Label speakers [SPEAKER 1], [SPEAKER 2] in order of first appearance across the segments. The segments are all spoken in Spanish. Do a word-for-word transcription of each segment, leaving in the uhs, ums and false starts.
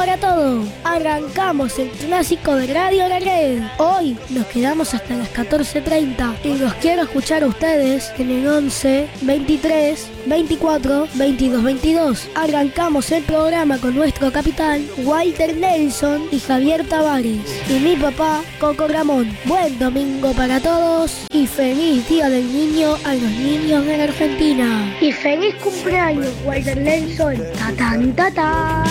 [SPEAKER 1] para todo. Arrancamos el clásico de Radio La Red. Hoy nos quedamos hasta las catorce treinta y los quiero escuchar a ustedes en el once, veintitrés, veinticuatro, veintidós, veintidós. Arrancamos el programa con nuestro capitán Walter Nelson y Javier Tavares y mi papá Coco Ramón. Buen domingo para todos y feliz Día del Niño a los niños de la Argentina. Y feliz cumpleaños, Walter Nelson. Tatán, tatán.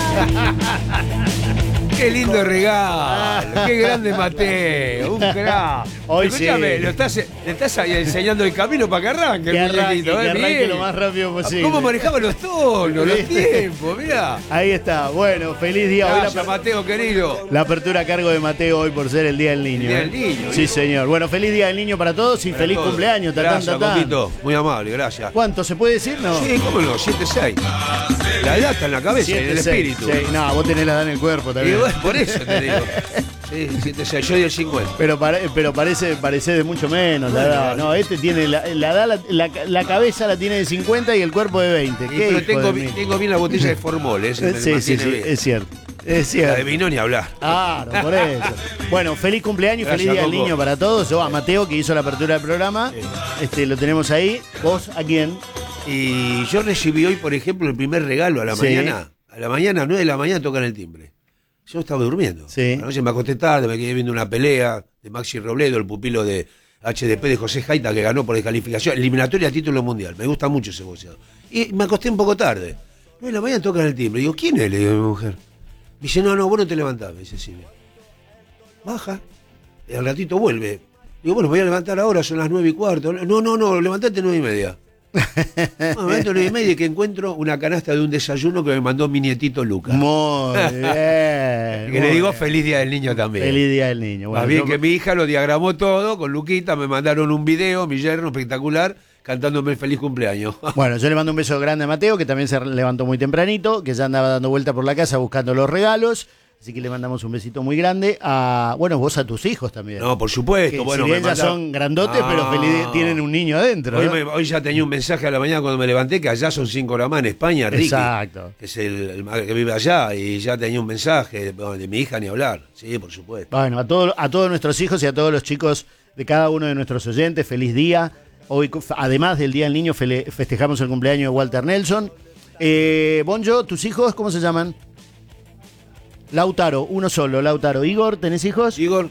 [SPEAKER 2] Qué lindo regalo, qué grande Mateo, un crack.
[SPEAKER 3] Hoy
[SPEAKER 2] Escúchame,
[SPEAKER 3] sí.
[SPEAKER 2] lo estás, le estás enseñando el camino para que arranque.
[SPEAKER 3] Que
[SPEAKER 2] el
[SPEAKER 3] arranque,
[SPEAKER 2] muñequito,
[SPEAKER 3] que
[SPEAKER 2] ¿eh?
[SPEAKER 3] arranque
[SPEAKER 2] Bien.
[SPEAKER 3] lo más rápido posible.
[SPEAKER 2] ¿Cómo manejaba los tonos, los
[SPEAKER 3] ¿Viste?
[SPEAKER 2] tiempos? Mirá.
[SPEAKER 3] Ahí está, bueno, feliz día. Hoy
[SPEAKER 2] Gracias,
[SPEAKER 3] la,
[SPEAKER 2] Mateo, querido.
[SPEAKER 3] la apertura a cargo de Mateo hoy por ser el Día del Niño.
[SPEAKER 2] Día
[SPEAKER 3] ¿eh?
[SPEAKER 2] del Niño,
[SPEAKER 3] Sí,
[SPEAKER 2] ¿eh?
[SPEAKER 3] señor. Bueno, feliz Día del Niño para todos y
[SPEAKER 2] Para
[SPEAKER 3] feliz
[SPEAKER 2] todos.
[SPEAKER 3] cumpleaños. Tatán,
[SPEAKER 2] Gracias,
[SPEAKER 3] tatán.
[SPEAKER 2] Coquito. Muy amable, gracias.
[SPEAKER 3] ¿Cuánto se puede decir? No.
[SPEAKER 2] Sí, cómo no, siete seis. La edad está en la cabeza y en el
[SPEAKER 3] Siete, seis,
[SPEAKER 2] espíritu.
[SPEAKER 3] seis. No, vos tenés la edad en el cuerpo
[SPEAKER 2] Y
[SPEAKER 3] también.
[SPEAKER 2] bueno, por eso te digo. Sí, siete seis, yo di el cincuenta.
[SPEAKER 3] Pero, pare- pero parece, parece de mucho menos la
[SPEAKER 2] Bueno,
[SPEAKER 3] edad. No, este tiene la, la edad, la, la, la cabeza la tiene de cincuenta y el cuerpo de veinte.
[SPEAKER 2] Y,
[SPEAKER 3] ¿Qué
[SPEAKER 2] pero
[SPEAKER 3] hijo
[SPEAKER 2] tengo,
[SPEAKER 3] de
[SPEAKER 2] bi-
[SPEAKER 3] mil?
[SPEAKER 2] tengo bien la botella de Formol, ¿eh? Se me
[SPEAKER 3] Sí, sí,
[SPEAKER 2] mantiene
[SPEAKER 3] sí,
[SPEAKER 2] bien.
[SPEAKER 3] es cierto. Es
[SPEAKER 2] La
[SPEAKER 3] cierto.
[SPEAKER 2] de vino ni hablar.
[SPEAKER 3] Claro, por eso. Bueno, feliz cumpleaños y feliz
[SPEAKER 2] Gracias,
[SPEAKER 3] Día del
[SPEAKER 2] Coco.
[SPEAKER 3] Niño para todos. Yo a Mateo, que hizo la apertura del programa, este, lo tenemos ahí. ¿Vos a quién?
[SPEAKER 2] Y yo recibí hoy, por ejemplo, el primer regalo a la
[SPEAKER 3] Sí.
[SPEAKER 2] mañana. A la mañana, a nueve de la mañana, tocan el timbre. Yo estaba durmiendo.
[SPEAKER 3] Sí.
[SPEAKER 2] Anoche me acosté tarde, me quedé viendo una pelea de Maxi Robledo, el pupilo de H D P de José Jaita, que ganó por descalificación, eliminatoria a título mundial. Me gusta mucho ese boxeador. Y me acosté un poco tarde. nueve de la mañana tocan el timbre. Digo, ¿quién es? Le digo a mi mujer. Me dice, no, no, vos no te levantás, me dice Silvia. Baja. Y al ratito vuelve. Digo, bueno, me voy a levantar ahora, son las nueve y cuarto. No, no, no, levantate nueve y media. No, me levanto nueve y media y que encuentro una canasta de un desayuno que me mandó mi nietito Lucas.
[SPEAKER 3] Muy bien.
[SPEAKER 2] Que
[SPEAKER 3] muy
[SPEAKER 2] le digo
[SPEAKER 3] bien.
[SPEAKER 2] feliz día del niño también.
[SPEAKER 3] Feliz Día del Niño.
[SPEAKER 2] Más
[SPEAKER 3] Bueno,
[SPEAKER 2] bien
[SPEAKER 3] yo-
[SPEAKER 2] que mi hija lo diagramó todo con Luquita, me mandaron un video, mi yerno espectacular, cantándome el feliz cumpleaños.
[SPEAKER 3] Bueno, yo le mando un beso grande a Mateo, que también se levantó muy tempranito, que ya andaba dando vuelta por la casa buscando los regalos. Así que le mandamos un besito muy grande a, bueno, vos a tus hijos también.
[SPEAKER 2] No, por supuesto.
[SPEAKER 3] Que
[SPEAKER 2] bueno,
[SPEAKER 3] si bien
[SPEAKER 2] me
[SPEAKER 3] ya
[SPEAKER 2] mandaron-
[SPEAKER 3] son grandotes,
[SPEAKER 2] Ah.
[SPEAKER 3] pero feliz- tienen un niño adentro.
[SPEAKER 2] Hoy,
[SPEAKER 3] ¿no?
[SPEAKER 2] me- hoy ya tenía un mensaje a la mañana cuando me levanté que allá son cinco horas más en España, Ricky.
[SPEAKER 3] Exacto.
[SPEAKER 2] Que es el, el ma- que vive allá y ya tenía un mensaje de, bueno, de mi hija ni hablar. Sí, por supuesto.
[SPEAKER 3] Bueno, a, todo- a todos nuestros hijos y a todos los chicos de cada uno de nuestros oyentes, feliz día. Hoy, además del Día del Niño, fele- festejamos el cumpleaños de Walter Nelson. Eh, Bonjo, ¿tus hijos cómo se llaman? Lautaro, uno solo, Lautaro. Igor, ¿tenés hijos?
[SPEAKER 2] Igor.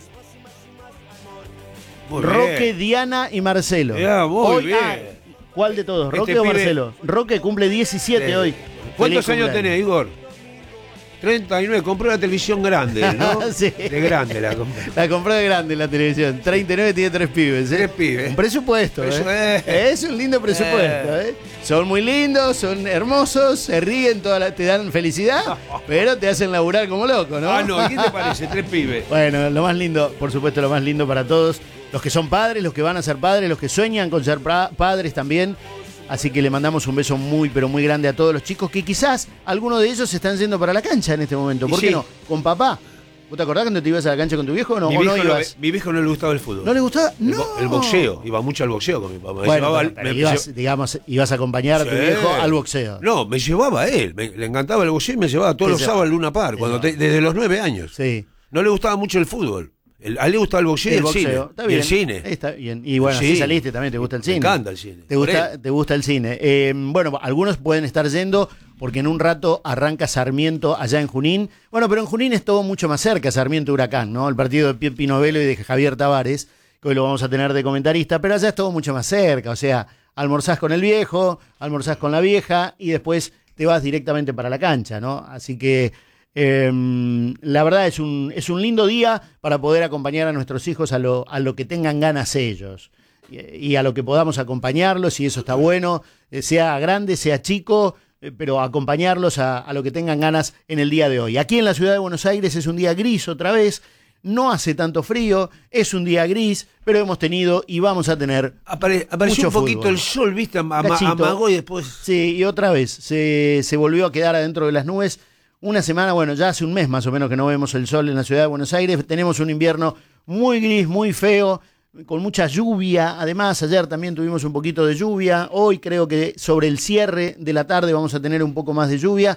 [SPEAKER 2] Muy
[SPEAKER 3] Roque,
[SPEAKER 2] bien.
[SPEAKER 3] Diana y Marcelo.
[SPEAKER 2] Ya, muy
[SPEAKER 3] Hoy-
[SPEAKER 2] bien.
[SPEAKER 3] ah, ¿cuál de todos?
[SPEAKER 2] Este
[SPEAKER 3] ¿Roque o
[SPEAKER 2] pibe-
[SPEAKER 3] Marcelo? Roque cumple diecisiete
[SPEAKER 2] Sí.
[SPEAKER 3] hoy.
[SPEAKER 2] ¿Cuántos
[SPEAKER 3] Feliz
[SPEAKER 2] años
[SPEAKER 3] cumpleaños.
[SPEAKER 2] tenés, Igor? treinta y nueve. Compró una televisión grande, ¿no?
[SPEAKER 3] Sí.
[SPEAKER 2] De grande la compró.
[SPEAKER 3] La compró de grande en la televisión. treinta y nueve tiene tres pibes. ¿eh?
[SPEAKER 2] Tres pibes.
[SPEAKER 3] Un presupuesto.
[SPEAKER 2] Presu-
[SPEAKER 3] ¿eh?
[SPEAKER 2] eh.
[SPEAKER 3] Es un lindo presupuesto. ¿eh? Son muy lindos, son hermosos, se ríen, toda la- te dan felicidad, pero te hacen laburar como loco, ¿no?
[SPEAKER 2] Ah, no, ¿qué te parece? Tres pibes.
[SPEAKER 3] Bueno, lo más lindo, por supuesto, lo más lindo para todos. Los que son padres, los que van a ser padres, los que sueñan con ser pra- padres también. Así que le mandamos un beso muy, pero muy grande a todos los chicos que quizás algunos de ellos se están yendo para la cancha en este momento. ¿Por
[SPEAKER 2] Y
[SPEAKER 3] qué
[SPEAKER 2] sí.
[SPEAKER 3] no? Con papá. ¿Vos te acordás cuando te ibas a la cancha con tu viejo o no?
[SPEAKER 2] mi,
[SPEAKER 3] ¿O
[SPEAKER 2] viejo
[SPEAKER 3] no
[SPEAKER 2] no
[SPEAKER 3] ibas?
[SPEAKER 2] mi viejo no le gustaba el fútbol.
[SPEAKER 3] ¿No le gustaba?
[SPEAKER 2] El,
[SPEAKER 3] No.
[SPEAKER 2] bo- el boxeo. Iba mucho al boxeo con mi papá. Me
[SPEAKER 3] Bueno,
[SPEAKER 2] llevaba
[SPEAKER 3] pero,
[SPEAKER 2] al-
[SPEAKER 3] pero
[SPEAKER 2] me-
[SPEAKER 3] ibas,
[SPEAKER 2] me-
[SPEAKER 3] digamos, ibas a acompañar a tu
[SPEAKER 2] Sí.
[SPEAKER 3] viejo al boxeo.
[SPEAKER 2] No, me llevaba a él. Me- le encantaba el boxeo y me llevaba todos
[SPEAKER 3] ¿Qué
[SPEAKER 2] los
[SPEAKER 3] se-
[SPEAKER 2] sábados al Luna Park, cuando te- desde los nueve años.
[SPEAKER 3] Sí.
[SPEAKER 2] No le gustaba mucho el fútbol. El- a él le gustaba el boxeo y el, cine.
[SPEAKER 3] Está
[SPEAKER 2] Y
[SPEAKER 3] bien.
[SPEAKER 2] el cine.
[SPEAKER 3] Está bien. Y bueno,
[SPEAKER 2] Sí.
[SPEAKER 3] así saliste también, te gusta el
[SPEAKER 2] Me
[SPEAKER 3] cine.
[SPEAKER 2] encanta el cine.
[SPEAKER 3] Te
[SPEAKER 2] Por
[SPEAKER 3] gusta,
[SPEAKER 2] él.
[SPEAKER 3] te gusta el cine. Eh, bueno, algunos pueden estar yendo porque en un rato arranca Sarmiento allá en Junín. Bueno, pero en Junín es todo mucho más cerca, Sarmiento Huracán, ¿no? El partido de Piepi Novello y de Javier Tavares, que hoy lo vamos a tener de comentarista, pero allá es todo mucho más cerca. O sea, almorzás con el viejo, almorzás con la vieja y después te vas directamente para la cancha, ¿no? Así que eh, la verdad es un, es un lindo día para poder acompañar a nuestros hijos a lo, a lo que tengan ganas ellos y, y a lo que podamos acompañarlos, y eso está bueno, eh, sea grande, sea chico, eh, pero acompañarlos a, a lo que tengan ganas en el día de hoy. Aquí en la ciudad de Buenos Aires es un día gris otra vez. No hace tanto frío, es un día gris, pero hemos tenido y vamos a tener
[SPEAKER 2] Apare- apareció
[SPEAKER 3] mucho
[SPEAKER 2] un poquito
[SPEAKER 3] fútbol.
[SPEAKER 2] el sol, ¿viste? Ama- ama-
[SPEAKER 3] Cachito.
[SPEAKER 2] amagó y después.
[SPEAKER 3] Sí, y otra vez se, se volvió a quedar adentro de las nubes. Una semana, bueno, ya hace un mes más o menos que no vemos el sol en la ciudad de Buenos Aires. Tenemos un invierno muy gris, muy feo, con mucha lluvia. Además, ayer también tuvimos un poquito de lluvia. Hoy creo que sobre el cierre de la tarde vamos a tener un poco más de lluvia.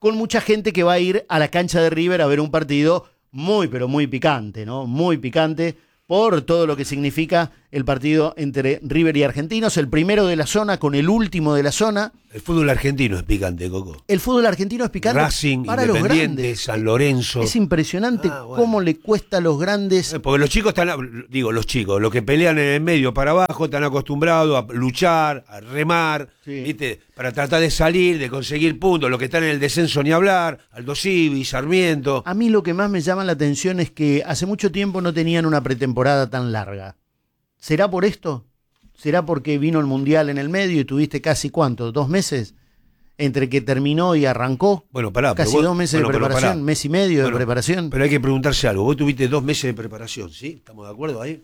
[SPEAKER 3] con mucha gente que va a ir a la cancha de River a ver un partido muy, pero muy picante, ¿no? Muy picante por todo lo que significa el partido entre River y Argentinos, el primero de la zona con el último de la zona.
[SPEAKER 2] El fútbol argentino es picante, Coco.
[SPEAKER 3] El fútbol argentino es picante
[SPEAKER 2] Racing,
[SPEAKER 3] para los
[SPEAKER 2] Independiente,
[SPEAKER 3] grandes.
[SPEAKER 2] San Lorenzo.
[SPEAKER 3] Es impresionante
[SPEAKER 2] Ah, bueno.
[SPEAKER 3] cómo le cuesta a los grandes.
[SPEAKER 2] Eh, Porque los chicos están, digo, los chicos, los que pelean en el medio para abajo, están acostumbrados a luchar, a remar,
[SPEAKER 3] Sí.
[SPEAKER 2] ¿viste? Para tratar de salir, de conseguir puntos. Los que están en el descenso ni hablar, Aldo Civi, Sarmiento.
[SPEAKER 3] A mí lo que más me llama la atención es que hace mucho tiempo no tenían una pretemporada tan larga. ¿Será por esto? ¿Será porque vino el Mundial en el medio y tuviste casi cuánto? ¿Dos meses? Entre que terminó y arrancó.
[SPEAKER 2] Bueno, pará.
[SPEAKER 3] Casi
[SPEAKER 2] pero vos-
[SPEAKER 3] dos meses
[SPEAKER 2] bueno,
[SPEAKER 3] de
[SPEAKER 2] pero
[SPEAKER 3] preparación,
[SPEAKER 2] pará.
[SPEAKER 3] mes y medio
[SPEAKER 2] Bueno,
[SPEAKER 3] de preparación.
[SPEAKER 2] Pero hay que preguntarse algo. Vos tuviste dos meses de preparación, ¿sí? ¿Estamos de acuerdo ahí?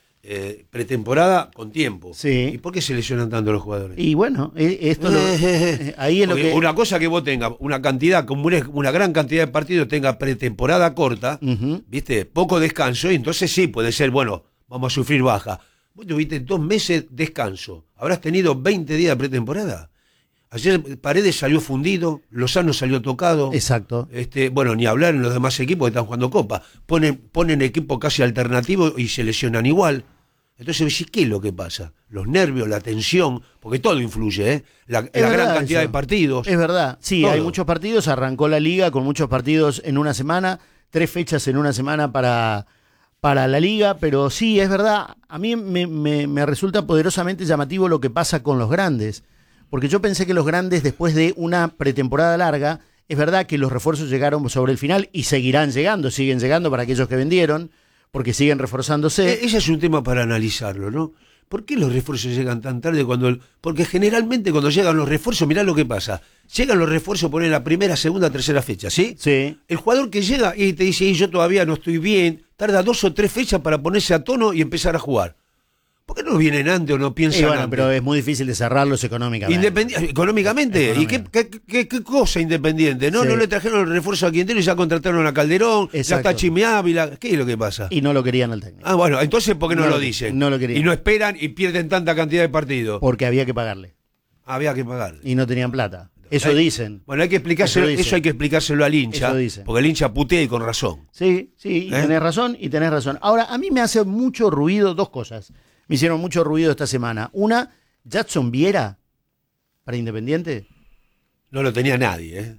[SPEAKER 2] Eh, pretemporada con tiempo.
[SPEAKER 3] Sí.
[SPEAKER 2] ¿Y por qué se lesionan tanto los jugadores?
[SPEAKER 3] Y bueno, eh, esto lo- eh, ahí es lo
[SPEAKER 2] Porque
[SPEAKER 3] que...
[SPEAKER 2] una cosa que vos tengas, una cantidad, como una, una gran cantidad de partidos, tenga pretemporada corta,
[SPEAKER 3] Ujú.
[SPEAKER 2] ¿viste? Poco descanso, y entonces sí, puede ser, bueno, vamos a sufrir baja. Vos tuviste dos meses de descanso. ¿Habrás tenido veinte días de pretemporada? Ayer Paredes salió fundido, Lozano salió tocado.
[SPEAKER 3] Exacto.
[SPEAKER 2] Este, bueno, ni hablar en los demás equipos que están jugando Copa. Ponen, ponen equipo casi alternativo y se lesionan igual. Entonces, decís, ¿qué es lo que pasa? Los nervios, la tensión, porque todo influye, ¿eh? La, la
[SPEAKER 3] Es
[SPEAKER 2] gran
[SPEAKER 3] verdad
[SPEAKER 2] cantidad
[SPEAKER 3] eso.
[SPEAKER 2] de partidos.
[SPEAKER 3] Es verdad, sí,
[SPEAKER 2] Todo.
[SPEAKER 3] hay muchos partidos, arrancó la liga con muchos partidos en una semana, tres fechas en una semana para, para la liga, pero sí, es verdad, a mí me, me- me resulta poderosamente llamativo lo que pasa con los grandes, porque yo pensé que los grandes después de una pretemporada larga, es verdad que los refuerzos llegaron sobre el final y seguirán llegando, siguen llegando para aquellos que vendieron, porque siguen reforzándose.
[SPEAKER 2] E- Ese es un tema para analizarlo, ¿no? ¿Por qué los refuerzos llegan tan tarde cuando el- porque generalmente cuando llegan los refuerzos, mirá lo que pasa. Llegan los refuerzos, ponen la primera, segunda, tercera fecha, ¿sí?
[SPEAKER 3] Sí.
[SPEAKER 2] El jugador que llega y te dice, "Y yo todavía no estoy bien", tarda dos o tres fechas para ponerse a tono y empezar a jugar. ¿Por qué no vienen antes o no piensan
[SPEAKER 3] Y bueno,
[SPEAKER 2] antes?
[SPEAKER 3] pero es muy difícil de cerrarlos económicamente.
[SPEAKER 2] Independi- económicamente. ¿Y qué, qué, qué- qué cosa independiente? No,
[SPEAKER 3] Sí.
[SPEAKER 2] no le trajeron el refuerzo a Quintero y ya contrataron a Calderón, ya
[SPEAKER 3] Exacto.
[SPEAKER 2] está Chimi Ávila. ¿Qué es lo que pasa?
[SPEAKER 3] Y no lo querían al técnico,
[SPEAKER 2] Ah, bueno, entonces ¿por qué no,
[SPEAKER 3] No
[SPEAKER 2] lo
[SPEAKER 3] lo-
[SPEAKER 2] dicen?
[SPEAKER 3] no lo querían.
[SPEAKER 2] Y no esperan y pierden tanta cantidad de partidos.
[SPEAKER 3] porque había que pagarle
[SPEAKER 2] Había que pagar.
[SPEAKER 3] y no tenían plata. Eso
[SPEAKER 2] Hay-
[SPEAKER 3] dicen.
[SPEAKER 2] Bueno, hay que explicárselo,
[SPEAKER 3] Eso
[SPEAKER 2] eso,
[SPEAKER 3] dicen.
[SPEAKER 2] hay que explicárselo al hincha,
[SPEAKER 3] Eso dicen.
[SPEAKER 2] porque el hincha putea y con razón.
[SPEAKER 3] Sí, sí, y
[SPEAKER 2] ¿Eh?
[SPEAKER 3] tenés razón, y tenés razón. Ahora, a mí me hace mucho ruido dos cosas. Me hicieron mucho ruido esta semana. Una, Jadson Viera para Independiente.
[SPEAKER 2] No lo tenía nadie, ¿eh?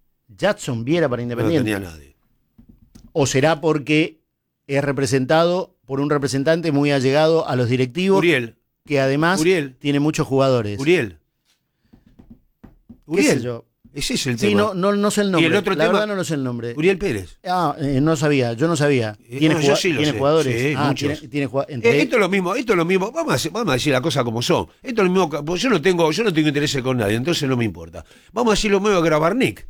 [SPEAKER 3] Jadson Viera para
[SPEAKER 2] No lo
[SPEAKER 3] Independiente.
[SPEAKER 2] tenía nadie.
[SPEAKER 3] ¿O será porque es representado por un representante muy allegado a los directivos,
[SPEAKER 2] Uriel,
[SPEAKER 3] que además
[SPEAKER 2] Uriel.
[SPEAKER 3] tiene muchos jugadores?
[SPEAKER 2] Uriel.
[SPEAKER 3] ¿Qué sé
[SPEAKER 2] Uriel.
[SPEAKER 3] yo?
[SPEAKER 2] Ese es el
[SPEAKER 3] Sí,
[SPEAKER 2] tema.
[SPEAKER 3] no, no, no sé el nombre.
[SPEAKER 2] Y el otro
[SPEAKER 3] La
[SPEAKER 2] tema-
[SPEAKER 3] verdad no lo sé el nombre.
[SPEAKER 2] Uriel Pérez.
[SPEAKER 3] Ah, eh, no sabía, yo no sabía.
[SPEAKER 2] Eh,
[SPEAKER 3] ¿Tiene,
[SPEAKER 2] no,
[SPEAKER 3] juga-
[SPEAKER 2] yo sí lo
[SPEAKER 3] ¿tiene
[SPEAKER 2] sé.
[SPEAKER 3] jugadores?
[SPEAKER 2] Sí,
[SPEAKER 3] ah,
[SPEAKER 2] muchos.
[SPEAKER 3] tiene, tiene jugad- entre-
[SPEAKER 2] Eh, esto es lo mismo, esto es lo mismo. Vamos a, hacer- vamos a decir las cosas como son. Esto es lo mismo, que- pues yo no tengo, yo no tengo interés con nadie, entonces no me importa. Vamos a decir lo mismo que Grabarnik.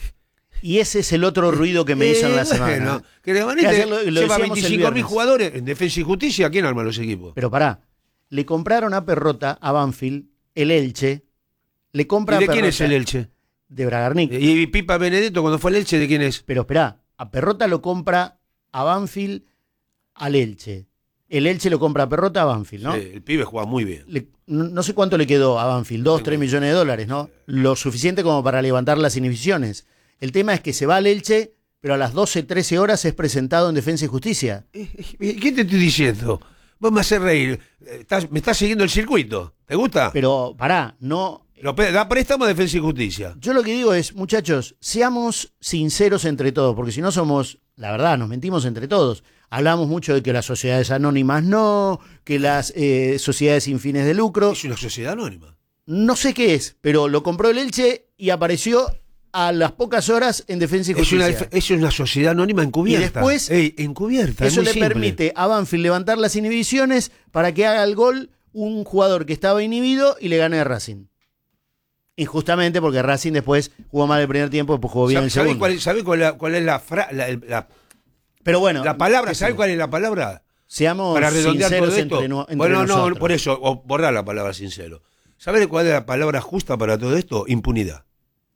[SPEAKER 3] Y ese es el otro ruido que me hizo en la semana.
[SPEAKER 2] Bueno, que Grabarnik
[SPEAKER 3] Que ayer lo- lo
[SPEAKER 2] lleva
[SPEAKER 3] decíamos el
[SPEAKER 2] veinticinco mil
[SPEAKER 3] viernes.
[SPEAKER 2] jugadores en Defensa y Justicia. ¿Quién arma los equipos?
[SPEAKER 3] Pero pará, le compraron a Perrota, a Banfield, el Elche, le compra
[SPEAKER 2] ¿Y de
[SPEAKER 3] a
[SPEAKER 2] quién es
[SPEAKER 3] Perrota-
[SPEAKER 2] el Elche?
[SPEAKER 3] De Bragarnik.
[SPEAKER 2] ¿Y Pipa Benedetto cuando fue al Elche de quién es?
[SPEAKER 3] Pero esperá, a Perrota lo compra a Banfield, al Elche. El Elche lo compra a Perrota, a Banfield, ¿no?
[SPEAKER 2] Sí, el pibe juega muy bien.
[SPEAKER 3] Le- no, no sé cuánto le quedó a Banfield, dos, tres millones de dólares, ¿no? Lo suficiente como para levantar las inhibiciones. El tema es que se va al Elche, pero a las doce, trece horas es presentado en Defensa y Justicia.
[SPEAKER 2] Eh, eh, ¿Qué te estoy diciendo? Vos me haces reír. Eh, estás- me estás siguiendo el circuito. ¿Te gusta?
[SPEAKER 3] Pero pará, no...
[SPEAKER 2] Lo pe- da préstamo a Defensa y Justicia.
[SPEAKER 3] Yo lo que digo es, muchachos, seamos sinceros entre todos, porque si no somos, la verdad, nos mentimos entre todos. Hablamos mucho de que las sociedades anónimas no, que las eh, sociedades sin fines de lucro.
[SPEAKER 2] Es una sociedad anónima.
[SPEAKER 3] No sé qué es, pero lo compró el Elche y apareció a las pocas horas en Defensa y
[SPEAKER 2] Es una,
[SPEAKER 3] Justicia.
[SPEAKER 2] es una sociedad anónima encubierta.
[SPEAKER 3] Y después,
[SPEAKER 2] Ey, encubierta. es
[SPEAKER 3] Eso
[SPEAKER 2] muy
[SPEAKER 3] le
[SPEAKER 2] simple.
[SPEAKER 3] permite a Banfield levantar las inhibiciones para que haga el gol un jugador que estaba inhibido y le gane a Racing. Injustamente porque Racing después jugó mal el primer tiempo, después jugó bien el
[SPEAKER 2] ¿Sabe
[SPEAKER 3] segundo.
[SPEAKER 2] cuál, sabe cuál, es la- cuál es la, fra- la, la-
[SPEAKER 3] Pero bueno,
[SPEAKER 2] la palabra?
[SPEAKER 3] qué sé
[SPEAKER 2] ¿Sabe
[SPEAKER 3] yo.
[SPEAKER 2] cuál es la palabra?
[SPEAKER 3] Seamos
[SPEAKER 2] Para redondear todo
[SPEAKER 3] sinceros
[SPEAKER 2] esto.
[SPEAKER 3] entre, no- entre
[SPEAKER 2] bueno,
[SPEAKER 3] nosotros.
[SPEAKER 2] no, por eso, o borrar la palabra sincero. ¿Sabe cuál es la palabra justa para todo esto? Impunidad.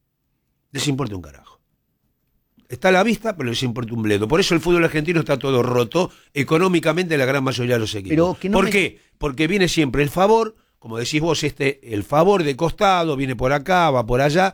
[SPEAKER 2] Les importa un carajo. Está a la vista, pero les importa un bledo. Por eso el fútbol argentino está todo roto económicamente la gran mayoría de los equipos.
[SPEAKER 3] Pero que no
[SPEAKER 2] ¿Por
[SPEAKER 3] me-
[SPEAKER 2] qué? Porque viene siempre el favor, como decís vos, este, el favor de costado, viene por acá, va por allá.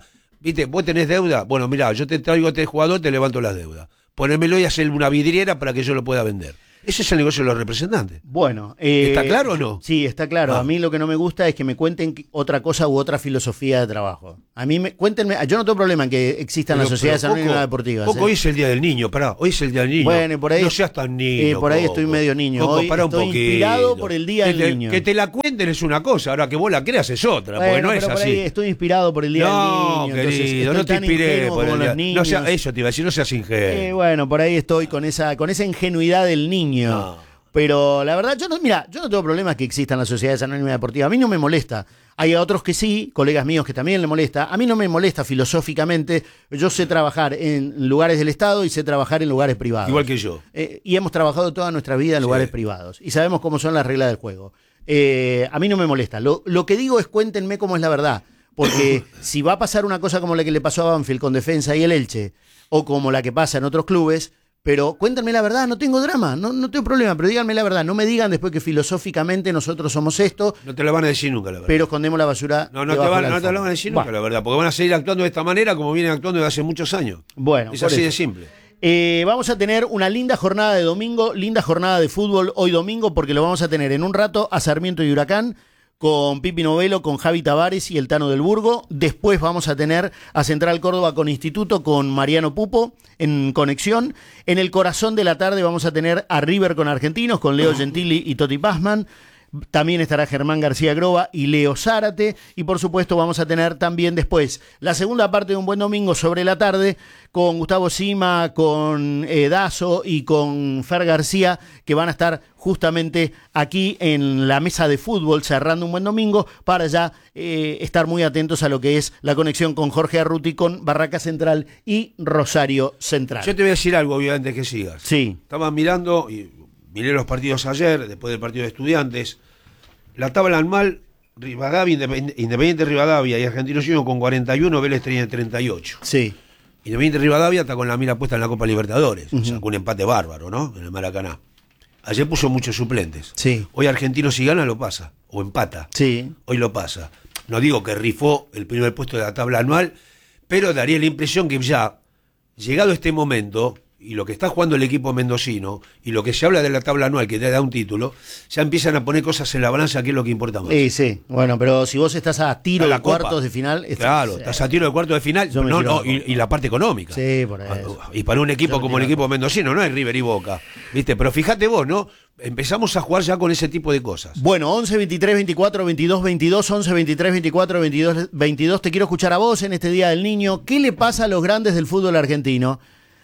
[SPEAKER 2] ¿Viste? ¿Vos tenés deuda? Bueno, mirá, yo te traigo a este jugador, te levanto las deudas. Ponémelo y hacer una vidriera para que yo lo pueda vender. Ese es el negocio de los representantes.
[SPEAKER 3] Bueno, eh,
[SPEAKER 2] ¿está claro o no?
[SPEAKER 3] Sí, está claro.
[SPEAKER 2] Ah.
[SPEAKER 3] A mí lo que no me gusta es que me cuenten otra cosa u otra filosofía de trabajo. A mí, me, cuéntenme, yo no tengo problema en que existan
[SPEAKER 2] Pero,
[SPEAKER 3] las sociedades
[SPEAKER 2] pero
[SPEAKER 3] anónimas
[SPEAKER 2] Coco,
[SPEAKER 3] deportivas.
[SPEAKER 2] Coco,
[SPEAKER 3] ¿eh?
[SPEAKER 2] hoy es el Día del Niño, pará, hoy es el Día del Niño.
[SPEAKER 3] Bueno, y por ahí,
[SPEAKER 2] no seas tan niño,
[SPEAKER 3] eh, por ahí
[SPEAKER 2] Coco.
[SPEAKER 3] estoy medio niño.
[SPEAKER 2] Coco,
[SPEAKER 3] Hoy
[SPEAKER 2] pará un
[SPEAKER 3] estoy
[SPEAKER 2] poquito.
[SPEAKER 3] inspirado por el Día
[SPEAKER 2] que
[SPEAKER 3] del
[SPEAKER 2] te,
[SPEAKER 3] Niño.
[SPEAKER 2] Que te la cuenten es una cosa, ahora que vos la creas es otra,
[SPEAKER 3] Bueno,
[SPEAKER 2] porque no
[SPEAKER 3] pero
[SPEAKER 2] es
[SPEAKER 3] por
[SPEAKER 2] así.
[SPEAKER 3] ahí estoy inspirado por el Día
[SPEAKER 2] no,
[SPEAKER 3] del Niño. Entonces,
[SPEAKER 2] querido,
[SPEAKER 3] estoy
[SPEAKER 2] no te
[SPEAKER 3] tan
[SPEAKER 2] inspiré
[SPEAKER 3] ingenuo
[SPEAKER 2] por
[SPEAKER 3] como
[SPEAKER 2] el
[SPEAKER 3] los
[SPEAKER 2] día.
[SPEAKER 3] niños.
[SPEAKER 2] No sea, eso te iba a decir, no seas ingenuo.
[SPEAKER 3] Eh, bueno, por ahí estoy con esa, con esa ingenuidad del niño.
[SPEAKER 2] No.
[SPEAKER 3] Pero la verdad, yo no, mira, yo no tengo problemas que existan las sociedades anónimas deportivas. A mí no me molesta. Hay otros que sí, colegas míos que también le molesta. A mí no me molesta filosóficamente. Yo sé trabajar en lugares del Estado y sé trabajar en lugares privados.
[SPEAKER 2] Igual que yo.
[SPEAKER 3] Eh, y hemos trabajado toda nuestra vida en
[SPEAKER 2] Sí.
[SPEAKER 3] lugares privados. Y sabemos cómo son las reglas del juego. Eh, a mí no me molesta. Lo, lo que digo es cuéntenme cómo es la verdad. Porque si va a pasar una cosa como la que le pasó a Banfield con Defensa y el Elche, o como la que pasa en otros clubes, pero cuéntenme la verdad, no tengo drama, no, no tengo problema, pero díganme la verdad, no me digan después que filosóficamente nosotros somos esto,
[SPEAKER 2] No te la van a decir nunca, la verdad.
[SPEAKER 3] pero escondemos la basura.
[SPEAKER 2] No, no te,
[SPEAKER 3] debajo
[SPEAKER 2] van,
[SPEAKER 3] de la
[SPEAKER 2] no te la
[SPEAKER 3] alfombra.
[SPEAKER 2] van a decir nunca,
[SPEAKER 3] Bueno,
[SPEAKER 2] la verdad, porque van a seguir actuando de esta manera como vienen actuando desde hace muchos años.
[SPEAKER 3] Bueno,
[SPEAKER 2] es
[SPEAKER 3] por
[SPEAKER 2] así
[SPEAKER 3] eso.
[SPEAKER 2] de simple.
[SPEAKER 3] Eh, vamos a tener una linda jornada de domingo, linda jornada de fútbol hoy domingo, porque lo vamos a tener en un rato a Sarmiento y Huracán, con Pipi Novelo, con Javi Tavares y el Tano del Burgo. Después vamos a tener a Central Córdoba con Instituto, con Mariano Pupo en conexión. En el corazón de la tarde vamos a tener a River con Argentinos, con Leo Gentili y Toti Pazman. También estará Germán García Groba y Leo Zárate. Y por supuesto vamos a tener también después la segunda parte de Un Buen Domingo sobre la tarde con Gustavo Sima, con eh, Dazo y con Fer García, que van a estar justamente aquí en la mesa de fútbol cerrando Un Buen Domingo para ya eh, estar muy atentos a lo que es la conexión con Jorge Arruti, con Barraca Central y Rosario Central.
[SPEAKER 2] Yo te voy a decir algo, obviamente, que sigas.
[SPEAKER 3] Sí.
[SPEAKER 2] Estaba mirando, y miré los partidos ayer, después del partido de Estudiantes. La tabla anual, Rivadavia, Independiente Rivadavia y Argentinos Juniors con cuarenta y uno, Vélez tiene treinta y ocho.
[SPEAKER 3] Sí.
[SPEAKER 2] Independiente Rivadavia está con la mira puesta en la Copa Libertadores.
[SPEAKER 3] Uh-huh.
[SPEAKER 2] Sacó un empate bárbaro, ¿no? En el Maracaná. Ayer puso muchos suplentes.
[SPEAKER 3] Sí.
[SPEAKER 2] Hoy Argentinos si gana lo pasa, o empata.
[SPEAKER 3] Sí.
[SPEAKER 2] Hoy lo pasa. No digo que rifó el primer puesto de la tabla anual, pero daría la impresión que ya, llegado este momento, y lo que está jugando el equipo mendocino, y lo que se habla de la tabla anual, que te da un título, ya empiezan a poner cosas en la balanza, que es lo que importa más.
[SPEAKER 3] Sí, sí. Bueno, pero si vos estás a tiro
[SPEAKER 2] A la
[SPEAKER 3] de cuartos
[SPEAKER 2] Copa.
[SPEAKER 3] de final... estás-
[SPEAKER 2] Claro, estás a tiro de cuarto de final,
[SPEAKER 3] Yo me
[SPEAKER 2] no,
[SPEAKER 3] tiro
[SPEAKER 2] no,
[SPEAKER 3] a la
[SPEAKER 2] y,
[SPEAKER 3] Copa.
[SPEAKER 2] y la parte económica.
[SPEAKER 3] Sí, por eso.
[SPEAKER 2] Y para un equipo
[SPEAKER 3] Yo me
[SPEAKER 2] como el
[SPEAKER 3] tiro a la
[SPEAKER 2] equipo mendocino, no hay River y Boca, ¿viste? Pero fíjate vos, ¿no? Empezamos a jugar ya con ese tipo de cosas.
[SPEAKER 3] Bueno, once, veintitrés, veinticuatro, veintidós, veintidós, once, veintitrés, veinticuatro, veintidós, veintidós. Te quiero escuchar a vos en este Día del Niño. ¿Qué le pasa a los grandes del fútbol argentino?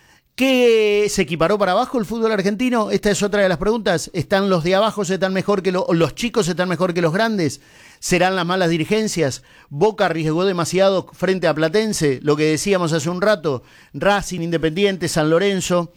[SPEAKER 3] ¿Qué se equiparó para abajo el fútbol argentino? Esta es otra de las preguntas. ¿Están los de abajo, se están mejor que lo- los chicos, se están mejor que los grandes? ¿Serán las malas dirigencias? ¿Boca arriesgó demasiado frente a Platense? Lo que decíamos hace un rato. Racing, Independiente, San Lorenzo.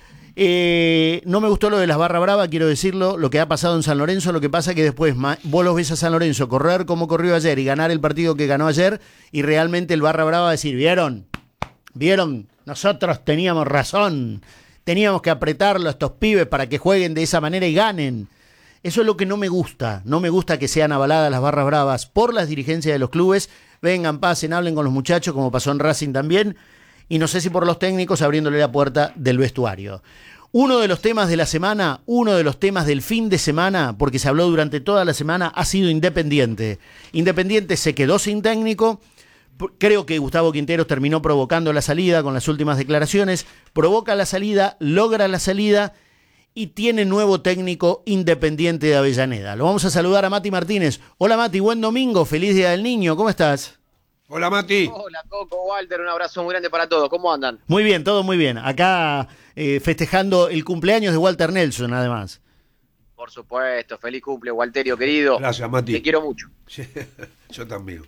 [SPEAKER 3] Eh, no me gustó lo de las barra brava, quiero decirlo, lo que ha pasado en San Lorenzo. Lo que pasa que después ma- vos los ves a San Lorenzo correr como corrió ayer y ganar el partido que ganó ayer, y realmente el barra brava va a decir, ¿vieron? ¿Vieron? Nosotros teníamos razón, teníamos que apretarlo a estos pibes para que jueguen de esa manera y ganen. Eso es lo que no me gusta. No me gusta que sean avaladas las barras bravas por las dirigencias de los clubes. Vengan, pasen, hablen con los muchachos, como pasó en Racing también. Y no sé si por los técnicos abriéndole la puerta del vestuario. Uno de los temas de la semana, uno de los temas del fin de semana, porque se habló durante toda la semana, ha sido Independiente. Independiente se quedó sin técnico. Creo que Gustavo Quinteros terminó provocando la salida con las últimas declaraciones. Provoca la salida, logra la salida y tiene nuevo técnico Independiente de Avellaneda. Lo vamos a saludar a Mati Martínez. Hola Mati, buen domingo, feliz Día del Niño, ¿cómo estás?
[SPEAKER 2] Hola Mati.
[SPEAKER 4] Hola Coco, Walter, un abrazo muy grande para todos. ¿Cómo andan?
[SPEAKER 3] Muy bien, todo muy bien. Acá eh, festejando el cumpleaños de Walter Nelson, además.
[SPEAKER 4] Por supuesto, feliz cumple, Walterio querido.
[SPEAKER 2] Gracias, Mati.
[SPEAKER 4] Te quiero mucho.
[SPEAKER 2] Yo también.